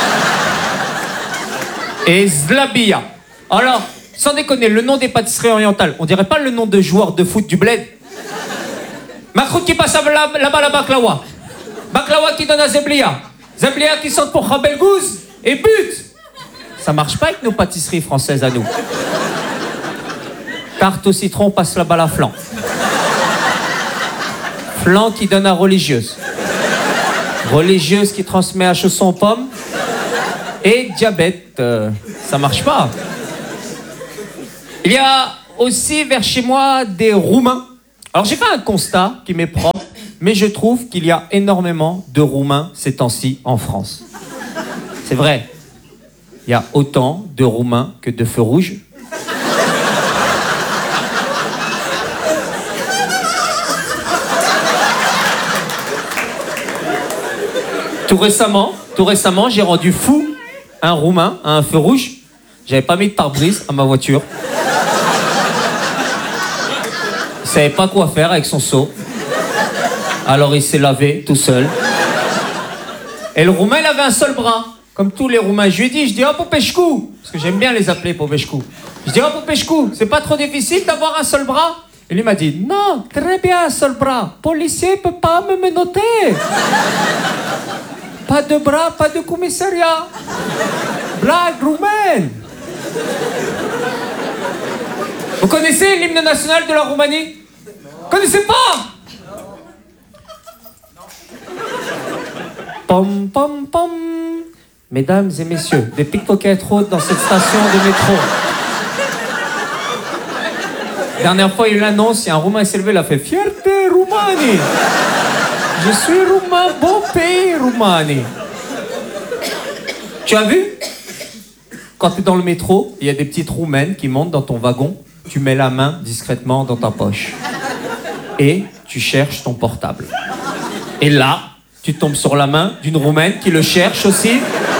Et Zlabia. Alors, sans déconner, le nom des pâtisseries orientales, on dirait pas le nom de joueur de foot du bled. Makrout qui passe là-bas la Baklawa. Baklawa qui donne à Zeblia. Zeblia qui sort pour Khabelgouz et but. Ça marche pas avec nos pâtisseries françaises à nous. Tarte au citron passe là-bas la flan. Flan qui donne à religieuse. Religieuse qui transmet à chausson pomme. Et diabète, ça marche pas. Il y a aussi vers chez moi des Roumains. Alors j'ai fait un constat qui m'est propre, mais je trouve qu'il y a énormément de Roumains ces temps-ci en France. C'est vrai. Il y a autant de Roumains que de feux rouges. Tout récemment, j'ai rendu fou un Roumain à un feu rouge. J'avais pas mis de pare-brise à ma voiture. Il savait pas quoi faire avec son seau. Alors il s'est lavé tout seul. Et le Roumain, il avait un seul bras. Comme tous les Roumains. Je lui ai dit, oh Popescu, parce que j'aime bien les appeler Popescu. Je dis, oh Popescu, c'est pas trop difficile d'avoir un seul bras? Et lui m'a dit, non, très bien un seul bras. Policier peut pas me menotter. Pas de bras, pas de commissariat. Blague roumaine. Vous connaissez l'hymne national de la Roumanie? Connaissez pas? Pom pom pom. Mesdames et messieurs, des pickpockets rôdent dans cette station de métro. Dernière fois, il y a eu l'annonce, il y a un Roumain qui s'est levé, il a fait Fierté Roumanie. Je suis Roumain, beau pays Roumanie. Tu as vu? Quand tu es dans le métro, il y a des petites Roumaines qui montent dans ton wagon, tu mets la main discrètement dans ta poche. Et tu cherches ton portable. Et là, tu tombes sur la main d'une Roumaine qui le cherche aussi.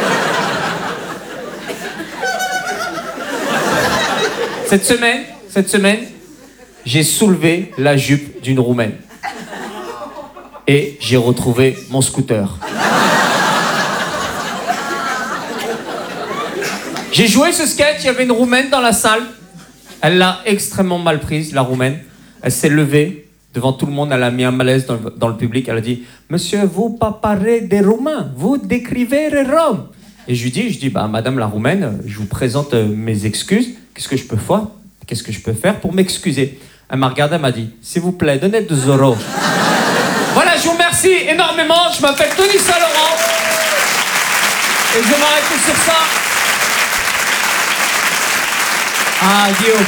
Cette semaine, j'ai soulevé la jupe d'une Roumaine. Et j'ai retrouvé mon scooter. J'ai joué ce sketch, il y avait une Roumaine dans la salle. Elle l'a extrêmement mal prise, la Roumaine. Elle s'est levée devant tout le monde, elle a mis un malaise dans le public. Elle a dit « Monsieur, vous pas parlez des Roumains, vous décrivez les Roms. » Et je lui dis bah, Madame la Roumaine, je vous présente mes excuses. Qu'est-ce que je peux faire pour m'excuser? Elle m'a regardé, elle m'a dit « S'il vous plaît, donnez 2 euros. » Voilà, je vous remercie énormément. Je m'appelle Tony Saint-Laurent. Et je vais m'arrêter sur ça. Ah, Guillaume.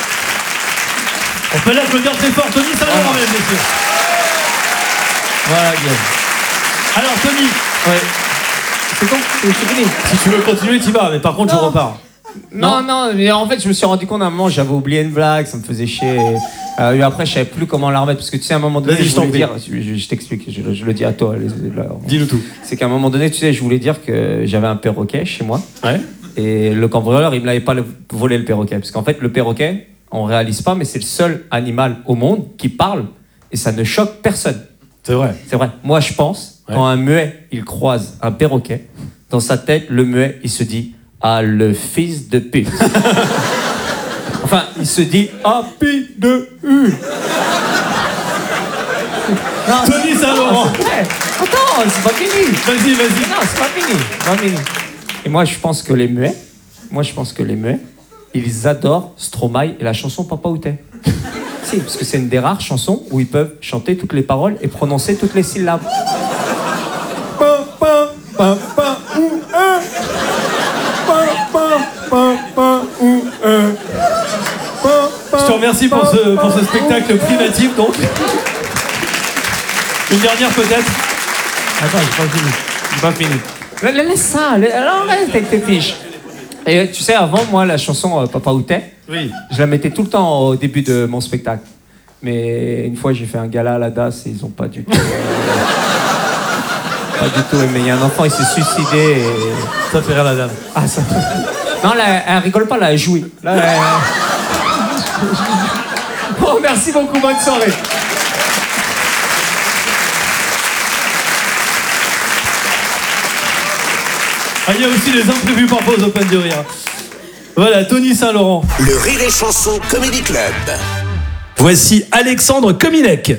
On peut l'applaudir très fort, Tony Saint-Laurent, mesdames et messieurs. Voilà, Guillaume. Alors, Tony. Ouais. C'est bon, c'est fini. Si tu veux continuer, t'y vas, mais par contre, je repars. Non, mais en fait, je me suis rendu compte à un moment, j'avais oublié une blague, ça me faisait chier. Et après, je savais plus comment la remettre, parce que tu sais, à un moment donné, je voulais dire, je t'explique, je le dis à toi. Dis-nous tout. C'est qu'à un moment donné, tu sais, je voulais dire que j'avais un perroquet chez moi. Ouais. Et le cambrioleur, il me l'avait pas volé le perroquet. Parce qu'en fait, le perroquet, on réalise pas, mais c'est le seul animal au monde qui parle, et ça ne choque personne. C'est vrai. C'est vrai. Moi, je pense, quand un muet, il croise un perroquet, dans sa tête, le muet, il se dit « Ah, le fils de pute ». Enfin, il se dit « Ah, pi de U ». Tony Saint-Laurent. Attends, c'est pas fini. Vas-y. Non, c'est pas fini. Et moi, je pense que les muets, ils adorent Stromae et la chanson Papa où t'es. Si, parce que c'est une des rares chansons où ils peuvent chanter toutes les paroles et prononcer toutes les syllabes. Papa, papa, où est? Papa, où est? Je te remercie pour ce spectacle privatif, donc. Une dernière peut-être. Attends, j'ai pas fini. Laisse ça, alors reste avec tes fiches. Et tu sais, avant, moi, la chanson Papa où t'es, oui, je la mettais tout le temps au début de mon spectacle. Mais une fois, j'ai fait un gala à la DAS et ils ont pas du tout... pas du tout aimé. Il y a un enfant, il s'est suicidé et... Ça fait rire la dame. Ah, ça... Non, là, elle rigole pas, là, elle jouit. Là, Bon, merci beaucoup, bonne soirée. Ah, il y a aussi les imprévus parfois aux Open de Rire. Voilà, Tony Saint-Laurent. Le Rire et Chanson Comedy Club. Voici Alexandre Kominek.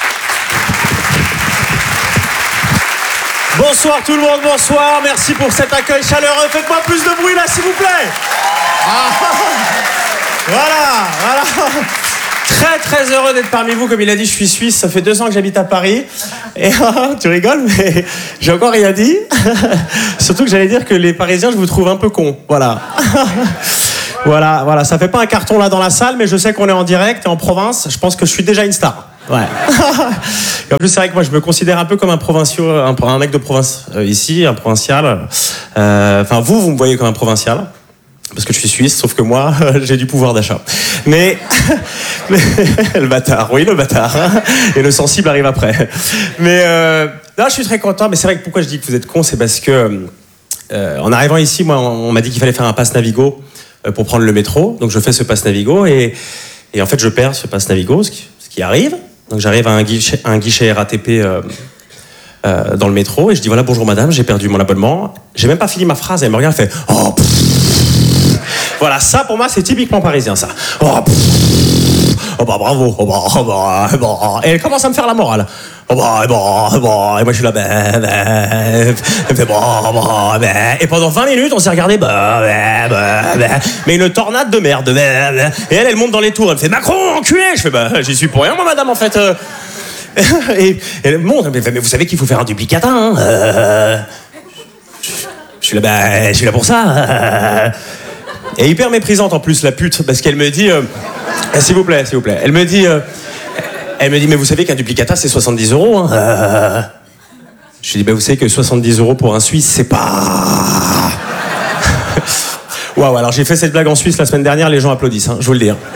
Bonsoir tout le monde, bonsoir. Merci pour cet accueil chaleureux. Faites-moi plus de bruit là, s'il vous plaît. Voilà. Très très heureux d'être parmi vous. Comme il a dit, je suis suisse. Ça fait 2 ans que j'habite à Paris. Et tu rigoles, mais j'ai encore rien dit. Surtout que j'allais dire que les Parisiens, je vous trouve un peu cons. Voilà. Voilà. Ça fait pas un carton là dans la salle, mais je sais qu'on est en direct et en province. Je pense que je suis déjà une star. Ouais. Et en plus, c'est vrai que moi, je me considère un peu comme un provincial, un mec de province ici, un provincial. Enfin, vous me voyez comme un provincial. Parce que je suis suisse, sauf que moi, j'ai du pouvoir d'achat. Mais le bâtard, oui, le bâtard. Et le sensible arrive après. Mais là, je suis très content. Mais c'est vrai que pourquoi je dis que vous êtes cons, c'est parce que en arrivant ici, moi, on m'a dit qu'il fallait faire un pass Navigo pour prendre le métro. Donc, je fais ce pass Navigo et en fait, je perds ce pass Navigo, ce qui arrive. Donc, j'arrive à un guichet RATP dans le métro et je dis voilà, bonjour madame, j'ai perdu mon abonnement. J'ai même pas fini ma phrase. Elle me regarde, elle fait oh. Voilà, ça pour moi c'est typiquement parisien ça. Oh bah bravo, Et elle commence à me faire la morale. Et moi je suis là, elle me fait et pendant 20 minutes on s'est regardé, mais une tornade de merde. Et elle monte dans les tours, elle me fait Macron, enculé. Je fais j'y suis pour rien moi madame en fait. Et elle monte, mais vous savez qu'il faut faire un duplicata, hein. Je suis là pour ça. Et hyper méprisante en plus la pute parce qu'elle me dit s'il vous plaît. Elle me dit mais vous savez qu'un duplicata c'est 70 €, hein. Je lui dis vous savez que 70 € pour un Suisse c'est pas. Waouh, alors j'ai fait cette blague en Suisse la semaine dernière, les gens applaudissent, hein, je vous le dis. Hein.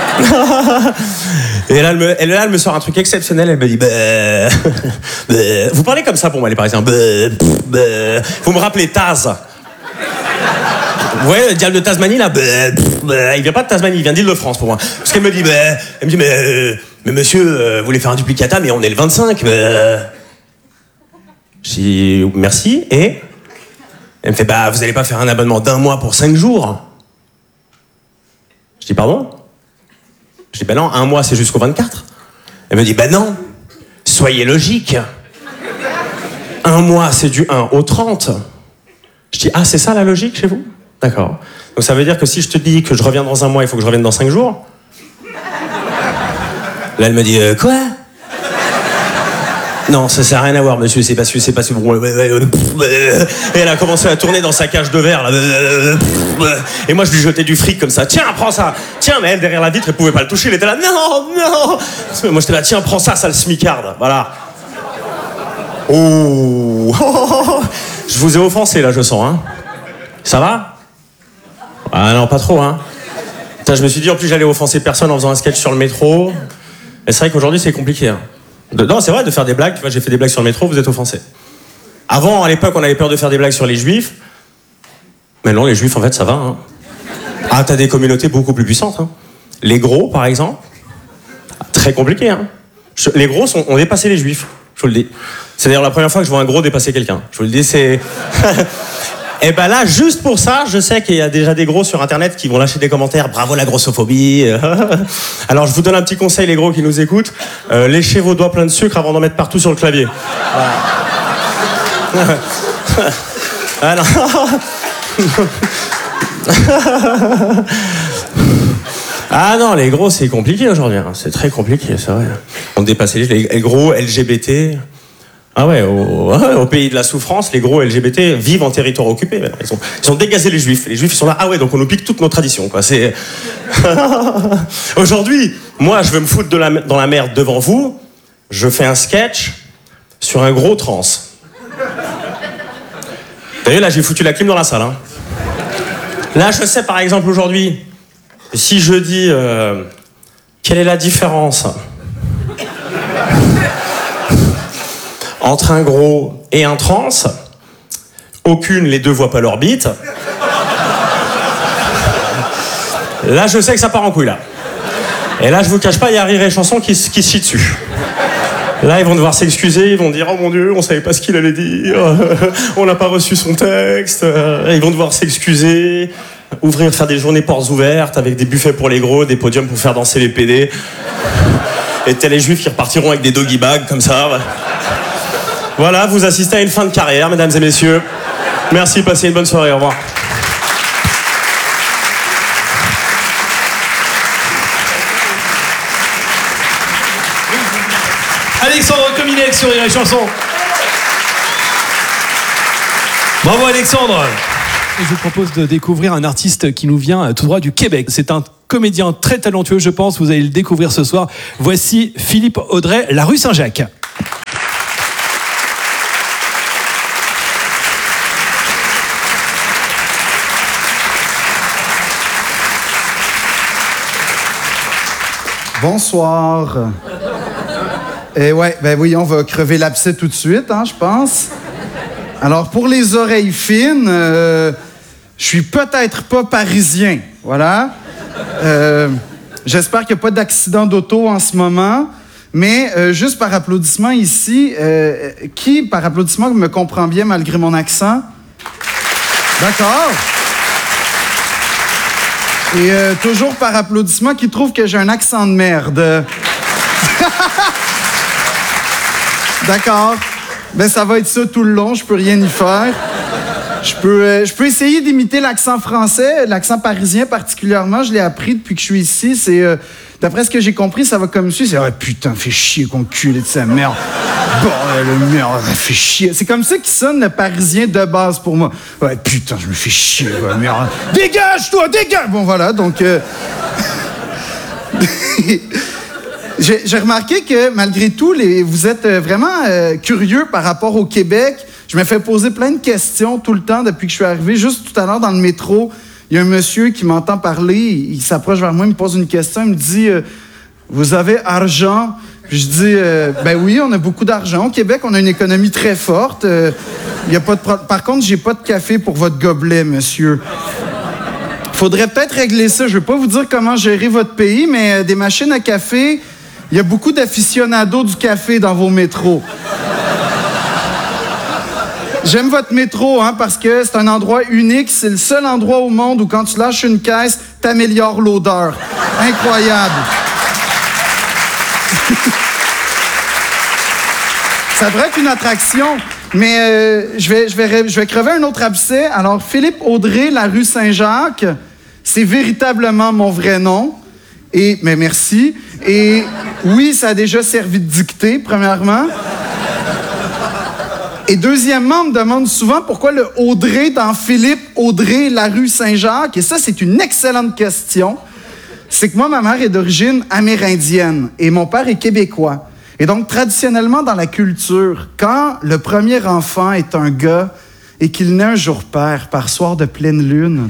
Et là elle me sort un truc exceptionnel, elle me dit vous parlez comme ça pour moi les Parisiens. Vous me rappelez Taz. Vous voyez le diable de Tasmanie là, il vient pas de Tasmanie, il vient d'Île-de-France pour moi. Parce qu'elle me dit, mais monsieur, vous voulez faire un duplicata, mais on est le 25. Je dis merci, et elle me fait vous allez pas faire un abonnement d'1 mois pour 5 jours. Je dis pardon. Je dis non, 1 mois c'est jusqu'au 24. Elle me dit non, soyez logique. 1 mois c'est du 1 au 30. Je dis c'est ça la logique chez vous? D'accord. Donc ça veut dire que si je te dis que je reviens dans 1 mois, il faut que je revienne dans 5 jours. Là, elle me dit quoi? Non, ça sert à rien à voir, monsieur, c'est pas bon. Et elle a commencé à tourner dans sa cage de verre, là. Et moi, je lui jetais du fric comme ça. Tiens, prends ça. Tiens, mais elle, derrière la vitre, elle pouvait pas le toucher. Elle était là, non. Moi, j'étais là, tiens, prends ça, sale smicarde. Voilà. Oh. Je vous ai offensé, là, je sens, hein. Ça va? Ah non, pas trop, hein. Putain, je me suis dit, en plus, j'allais offenser personne en faisant un sketch sur le métro. Et c'est vrai qu'aujourd'hui, c'est compliqué, hein. Non, c'est vrai de faire des blagues. Tu vois, j'ai fait des blagues sur le métro, vous êtes offensés. Avant, à l'époque, on avait peur de faire des blagues sur les juifs. Mais non, les juifs, en fait, ça va, hein. Ah, t'as des communautés beaucoup plus puissantes, hein. Les gros, par exemple. Très compliqué, hein. Les gros ont dépassé les juifs, je vous le dis. C'est d'ailleurs la première fois que je vois un gros dépasser quelqu'un. Je vous le dis, c'est... Et là, juste pour ça, je sais qu'il y a déjà des gros sur Internet qui vont lâcher des commentaires. Bravo la grossophobie. Alors, je vous donne un petit conseil, les gros qui nous écoutent. Léchez vos doigts pleins de sucre avant d'en mettre partout sur le clavier. Voilà. Ah non. Ah non, les gros, c'est compliqué aujourd'hui. Hein. C'est très compliqué, c'est vrai. On dépasse les gros LGBT. Ah ouais, au pays de la souffrance, les gros LGBT vivent en territoire occupé. Ils ont dégazé les juifs. Les juifs, ils sont là. Ah ouais, donc on nous pique toutes nos traditions, quoi. C'est... Aujourd'hui, moi, je veux me foutre dans la merde devant vous. Je fais un sketch sur un gros trans. D'ailleurs, là, j'ai foutu la clim dans la salle. Hein. Là, je sais, par exemple, aujourd'hui, si je dis... quelle est la différence entre un gros et un trans? Aucune, les deux voient pas leur bite. Là, je sais que ça part en couille, là. Et là, je vous cache pas, il y a Rire et Chanson qui se chie dessus. Là, ils vont devoir s'excuser, ils vont dire « Oh mon Dieu, on savait pas ce qu'il allait dire, on n'a pas reçu son texte. » Ils vont devoir s'excuser, faire des journées portes ouvertes avec des buffets pour les gros, des podiums pour faire danser les PD. Et t'as les juifs qui repartiront avec des doggy bags, comme ça. Voilà, vous assistez à une fin de carrière, mesdames et messieurs. Merci, passez une bonne soirée, au revoir. Alexandre Cominec sur Rire et Chanson. Bravo Alexandre. Je vous propose de découvrir un artiste qui nous vient tout droit du Québec. C'est un comédien très talentueux, je pense. Vous allez le découvrir ce soir. Voici Philippe Audrey, La Rue Saint-Jacques. Bonsoir. Ouais, ben oui, on va crever l'abcès tout de suite, hein, je pense. Alors, pour les oreilles fines, je suis peut-être pas parisien, voilà. J'espère qu'il n'y a pas d'accident d'auto en ce moment, mais juste par applaudissement ici, qui, par applaudissement, me comprend bien malgré mon accent? D'accord. Et toujours par applaudissement, qui trouve que j'ai un accent de merde. D'accord. Ben, ça va être ça tout le long, je peux rien y faire. Je peux essayer d'imiter l'accent français, l'accent parisien particulièrement. Je l'ai appris depuis que je suis ici. C'est, d'après ce que j'ai compris, ça va comme suit. C'est « Ah, putain, fais chier, con culé de sa merde. Bordel de merde, fait chier. » C'est comme ça qui sonne le parisien de base pour moi. « Ouais, putain, je me fais chier, ouais, merde. Dégage, toi, dégage! » Bon, voilà, donc... J'ai remarqué que, malgré tout, vous êtes vraiment curieux par rapport au Québec. Je me fais poser plein de questions tout le temps depuis que je suis arrivé. Juste tout à l'heure, dans le métro, il y a un monsieur qui m'entend parler. Il s'approche vers moi, il me pose une question. Il me dit « Vous avez argent? » Puis je dis « Ben oui, on a beaucoup d'argent. Au Québec, on a une économie très forte. Y a pas de Par contre, j'ai pas de café pour votre gobelet, monsieur. » Faudrait peut-être régler ça. Je vais pas vous dire comment gérer votre pays, mais des machines à café... Il y a beaucoup d'aficionados du café dans vos métros. J'aime votre métro, hein, parce que c'est un endroit unique. C'est le seul endroit au monde où, quand tu lâches une caisse, t'améliores l'odeur. Incroyable. Ça devrait être une attraction, mais je vais crever un autre abcès. Alors, Philippe Audrey, La Rue Saint-Jacques, c'est véritablement mon vrai nom. Mais merci. Et oui, ça a déjà servi de dictée, premièrement. Et deuxièmement, on me demande souvent pourquoi le Audrey dans Philippe Audrey, La Rue Saint-Jacques. Et ça, c'est une excellente question. C'est que moi, ma mère est d'origine amérindienne et mon père est québécois. Et donc, traditionnellement, dans la culture, quand le premier enfant est un gars et qu'il naît un jour père, par soir de pleine lune...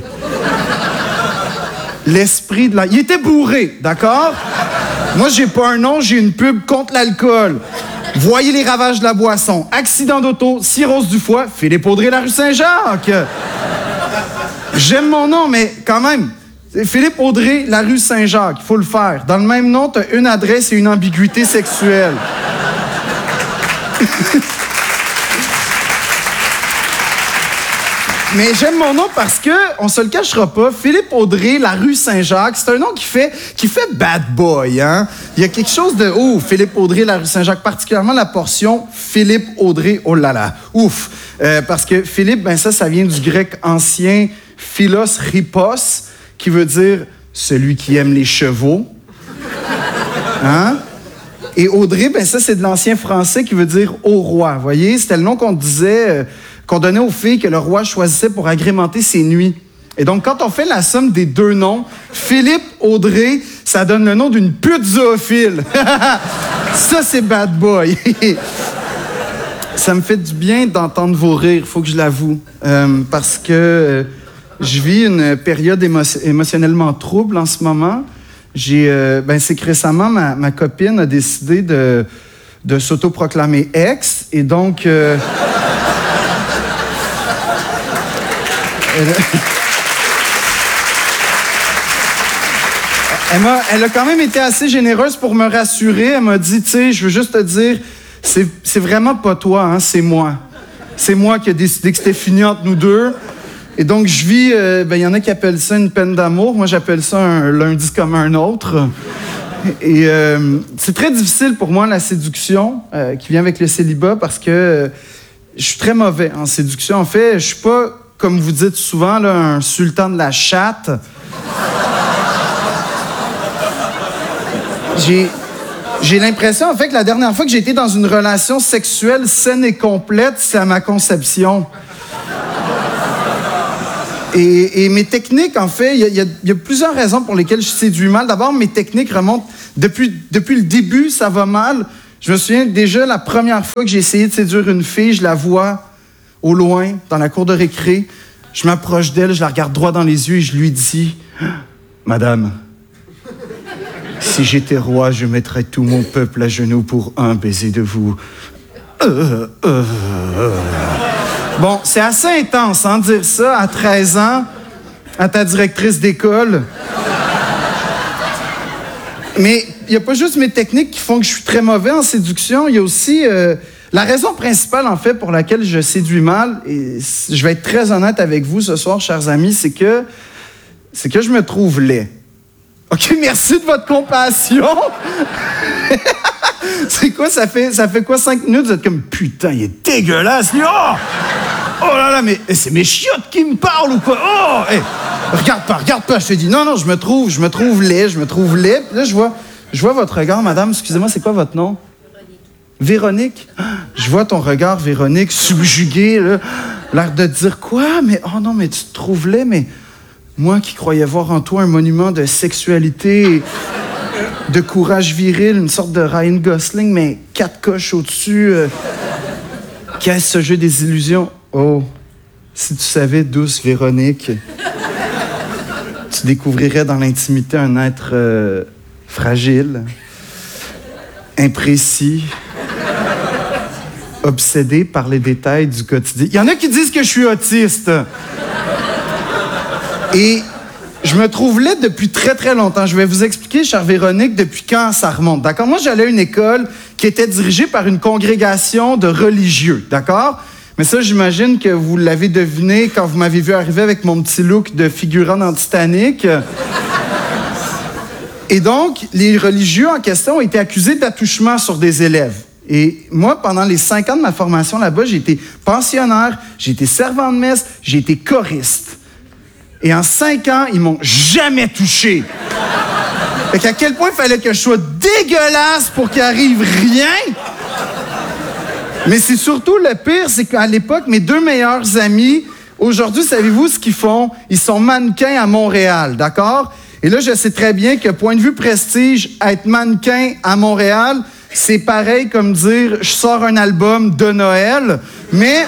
L'esprit de la... Il était bourré, d'accord? Moi, j'ai pas un nom, j'ai une pub contre l'alcool. Voyez les ravages de la boisson. Accident d'auto, cirrhose du foie, Philippe Audrey, La Rue Saint-Jacques. J'aime mon nom, mais quand même, Philippe Audrey, La Rue Saint-Jacques, il faut le faire. Dans le même nom, t'as une adresse et une ambiguïté sexuelle. Mais j'aime mon nom parce que, on se le cachera pas, Philippe Audrey, La Rue Saint-Jacques, c'est un nom qui fait bad boy, hein? Il y a quelque chose de, Philippe Audrey, La Rue Saint-Jacques, particulièrement la portion Philippe Audrey, oh là là, ouf! Parce que Philippe, ben ça vient du grec ancien philos ripos, qui veut dire celui qui aime les chevaux. Hein? Et Audrey, ben ça, c'est de l'ancien français qui veut dire au roi. Vous voyez, c'était le nom qu'on disait... qu'on donnait aux filles que le roi choisissait pour agrémenter ses nuits. Et donc, quand on fait la somme des deux noms, Philippe Audrey, ça donne le nom d'une pute zoophile. Ça, c'est bad boy. Ça me fait du bien d'entendre vos rires, faut que je l'avoue. Parce que je vis une période émotionnellement trouble en ce moment. C'est que récemment, ma copine a décidé de s'autoproclamer ex. Et donc... Elle a quand même été assez généreuse pour me rassurer. Elle m'a dit, tu sais, je veux juste te dire, c'est vraiment pas toi, hein, c'est moi. C'est moi qui ai décidé que c'était fini entre nous deux. Et donc, je vis, y en a qui appellent ça une peine d'amour. Moi, j'appelle ça un lundi comme un autre. Et c'est très difficile pour moi, la séduction qui vient avec le célibat, parce que je suis très mauvais en séduction. En fait, je suis pas... Comme vous dites souvent, là, un sultan de la chatte. J'ai l'impression, en fait, que la dernière fois que j'ai été dans une relation sexuelle saine et complète, c'est à ma conception. Et mes techniques, en fait, il y a plusieurs raisons pour lesquelles je séduis mal. D'abord, mes techniques remontent depuis le début, ça va mal. Je me souviens déjà, la première fois que j'ai essayé de séduire une fille, je la vois au loin, dans la cour de récré. Je m'approche d'elle, je la regarde droit dans les yeux et je lui dis « Madame, si j'étais roi, je mettrais tout mon peuple à genoux pour un baiser de vous. » Bon, c'est assez intense, hein, dire ça à 13 ans, à ta directrice d'école. Mais il n'y a pas juste mes techniques qui font que je suis très mauvais en séduction, il y a aussi la raison principale, en fait, pour laquelle je séduis mal, et je vais être très honnête avec vous ce soir, chers amis, c'est que je me trouve laid. OK, merci de votre compassion. C'est quoi, ça fait quoi, 5 minutes? Vous êtes comme, putain, il est dégueulasse. Oh là là, mais c'est mes chiottes qui me parlent ou quoi? Oh, hey, regarde pas, je te dis, non, je me trouve laid. Puis là, je vois votre regard, madame, excusez-moi, c'est quoi votre nom? Véronique. Je vois ton regard, Véronique, subjugué, là, l'air de dire quoi? Mais, oh non, mais tu te trouves laid, mais moi qui croyais voir en toi un monument de sexualité, de courage viril, une sorte de Ryan Gosling, mais 4 coches au-dessus. Qu'est-ce ce jeu des illusions? Oh, si tu savais, douce Véronique, tu découvrirais dans l'intimité un être fragile, imprécis, obsédé par les détails du quotidien. Il y en a qui disent que je suis autiste. Et je me trouve laid depuis très, très longtemps. Je vais vous expliquer, chère Véronique, depuis quand ça remonte, d'accord? Moi, j'allais à une école qui était dirigée par une congrégation de religieux, d'accord? Mais ça, j'imagine que vous l'avez deviné quand vous m'avez vu arriver avec mon petit look de figurant dans Titanic. Et donc, les religieux en question ont été accusés d'attouchement sur des élèves. Et moi, pendant les 5 ans de ma formation là-bas, j'ai été pensionnaire, j'ai été servant de messe, j'ai été choriste. Et en 5 ans, ils m'ont jamais touché. Fait qu'à quel point il fallait que je sois dégueulasse pour qu'il arrive rien? Mais c'est surtout le pire, c'est qu'à l'époque, mes 2 meilleurs amis, aujourd'hui, savez-vous ce qu'ils font? Ils sont mannequins à Montréal, d'accord? Et là, je sais très bien que, point de vue prestige, être mannequin à Montréal, c'est pareil comme dire « je sors un album de Noël », mais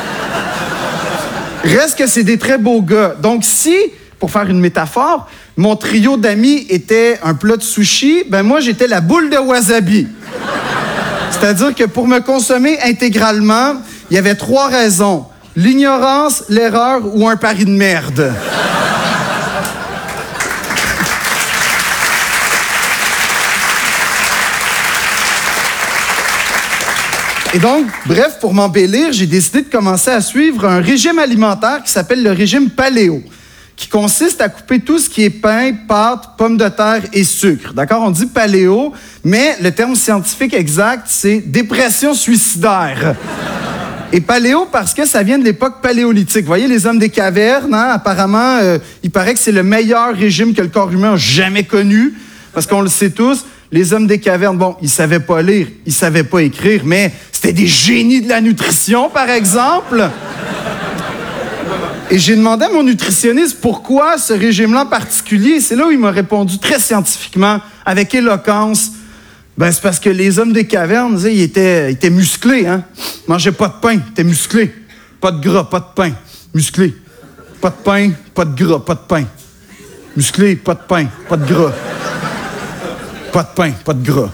reste que c'est des très beaux gars. Donc si, pour faire une métaphore, mon trio d'amis était un plat de sushi, ben moi, j'étais la boule de wasabi. C'est-à-dire que pour me consommer intégralement, il y avait 3 raisons. L'ignorance, l'erreur ou un pari de merde. Et donc, bref, pour m'embellir, j'ai décidé de commencer à suivre un régime alimentaire qui s'appelle le régime paléo, qui consiste à couper tout ce qui est pain, pâtes, pommes de terre et sucre. D'accord? On dit paléo, mais le terme scientifique exact, c'est dépression suicidaire. Et paléo parce que ça vient de l'époque paléolithique. Vous voyez, les hommes des cavernes, hein, apparemment, il paraît que c'est le meilleur régime que le corps humain a jamais connu, parce qu'on le sait tous, les hommes des cavernes, bon, ils savaient pas lire, ils savaient pas écrire, mais c'était des génies de la nutrition, par exemple. Et j'ai demandé à mon nutritionniste pourquoi ce régime-là en particulier. C'est là où il m'a répondu très scientifiquement, avec éloquence. Ben, c'est parce que les hommes des cavernes, ils étaient musclés, hein. Ils mangeaient pas de pain, ils étaient musclés. Pas de gras, pas de pain. Musclés. Pas de pain, pas de gras, pas de pain. Musclés, pas de pain, pas de gras. Pas de pain, pas de gras.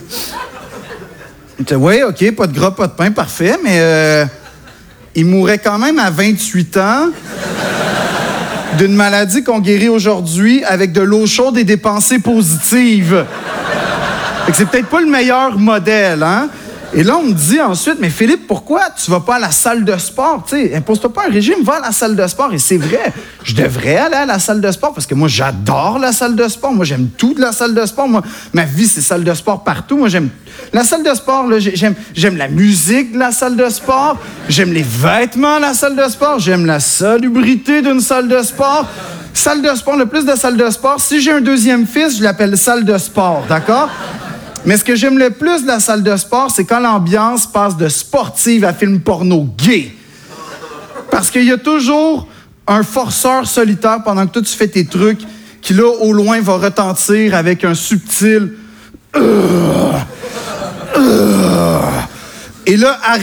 Oui, OK, pas de gras, pas de pain, parfait, mais il mourrait quand même à 28 ans d'une maladie qu'on guérit aujourd'hui avec de l'eau chaude et des pensées positives. Fait que c'est peut-être pas le meilleur modèle, hein? Et là, on me dit ensuite, mais Philippe, pourquoi tu vas pas à la salle de sport? Tu sais, impose-toi pas un régime, va à la salle de sport. Et c'est vrai, je devrais aller à la salle de sport parce que moi, j'adore la salle de sport. Moi, j'aime tout de la salle de sport. Moi, ma vie, c'est salle de sport partout. Moi, j'aime la salle de sport, là, j'aime la musique de la salle de sport. J'aime les vêtements de la salle de sport. J'aime la salubrité d'une salle de sport. Salle de sport, le plus de salles de sport. Si j'ai un 2e fils, je l'appelle salle de sport, d'accord? Mais ce que j'aime le plus de la salle de sport, c'est quand l'ambiance passe de sportive à film porno gay. Parce qu'il y a toujours un forceur solitaire pendant que toi, tu fais tes trucs qui, là, au loin, va retentir avec un subtil... Et là,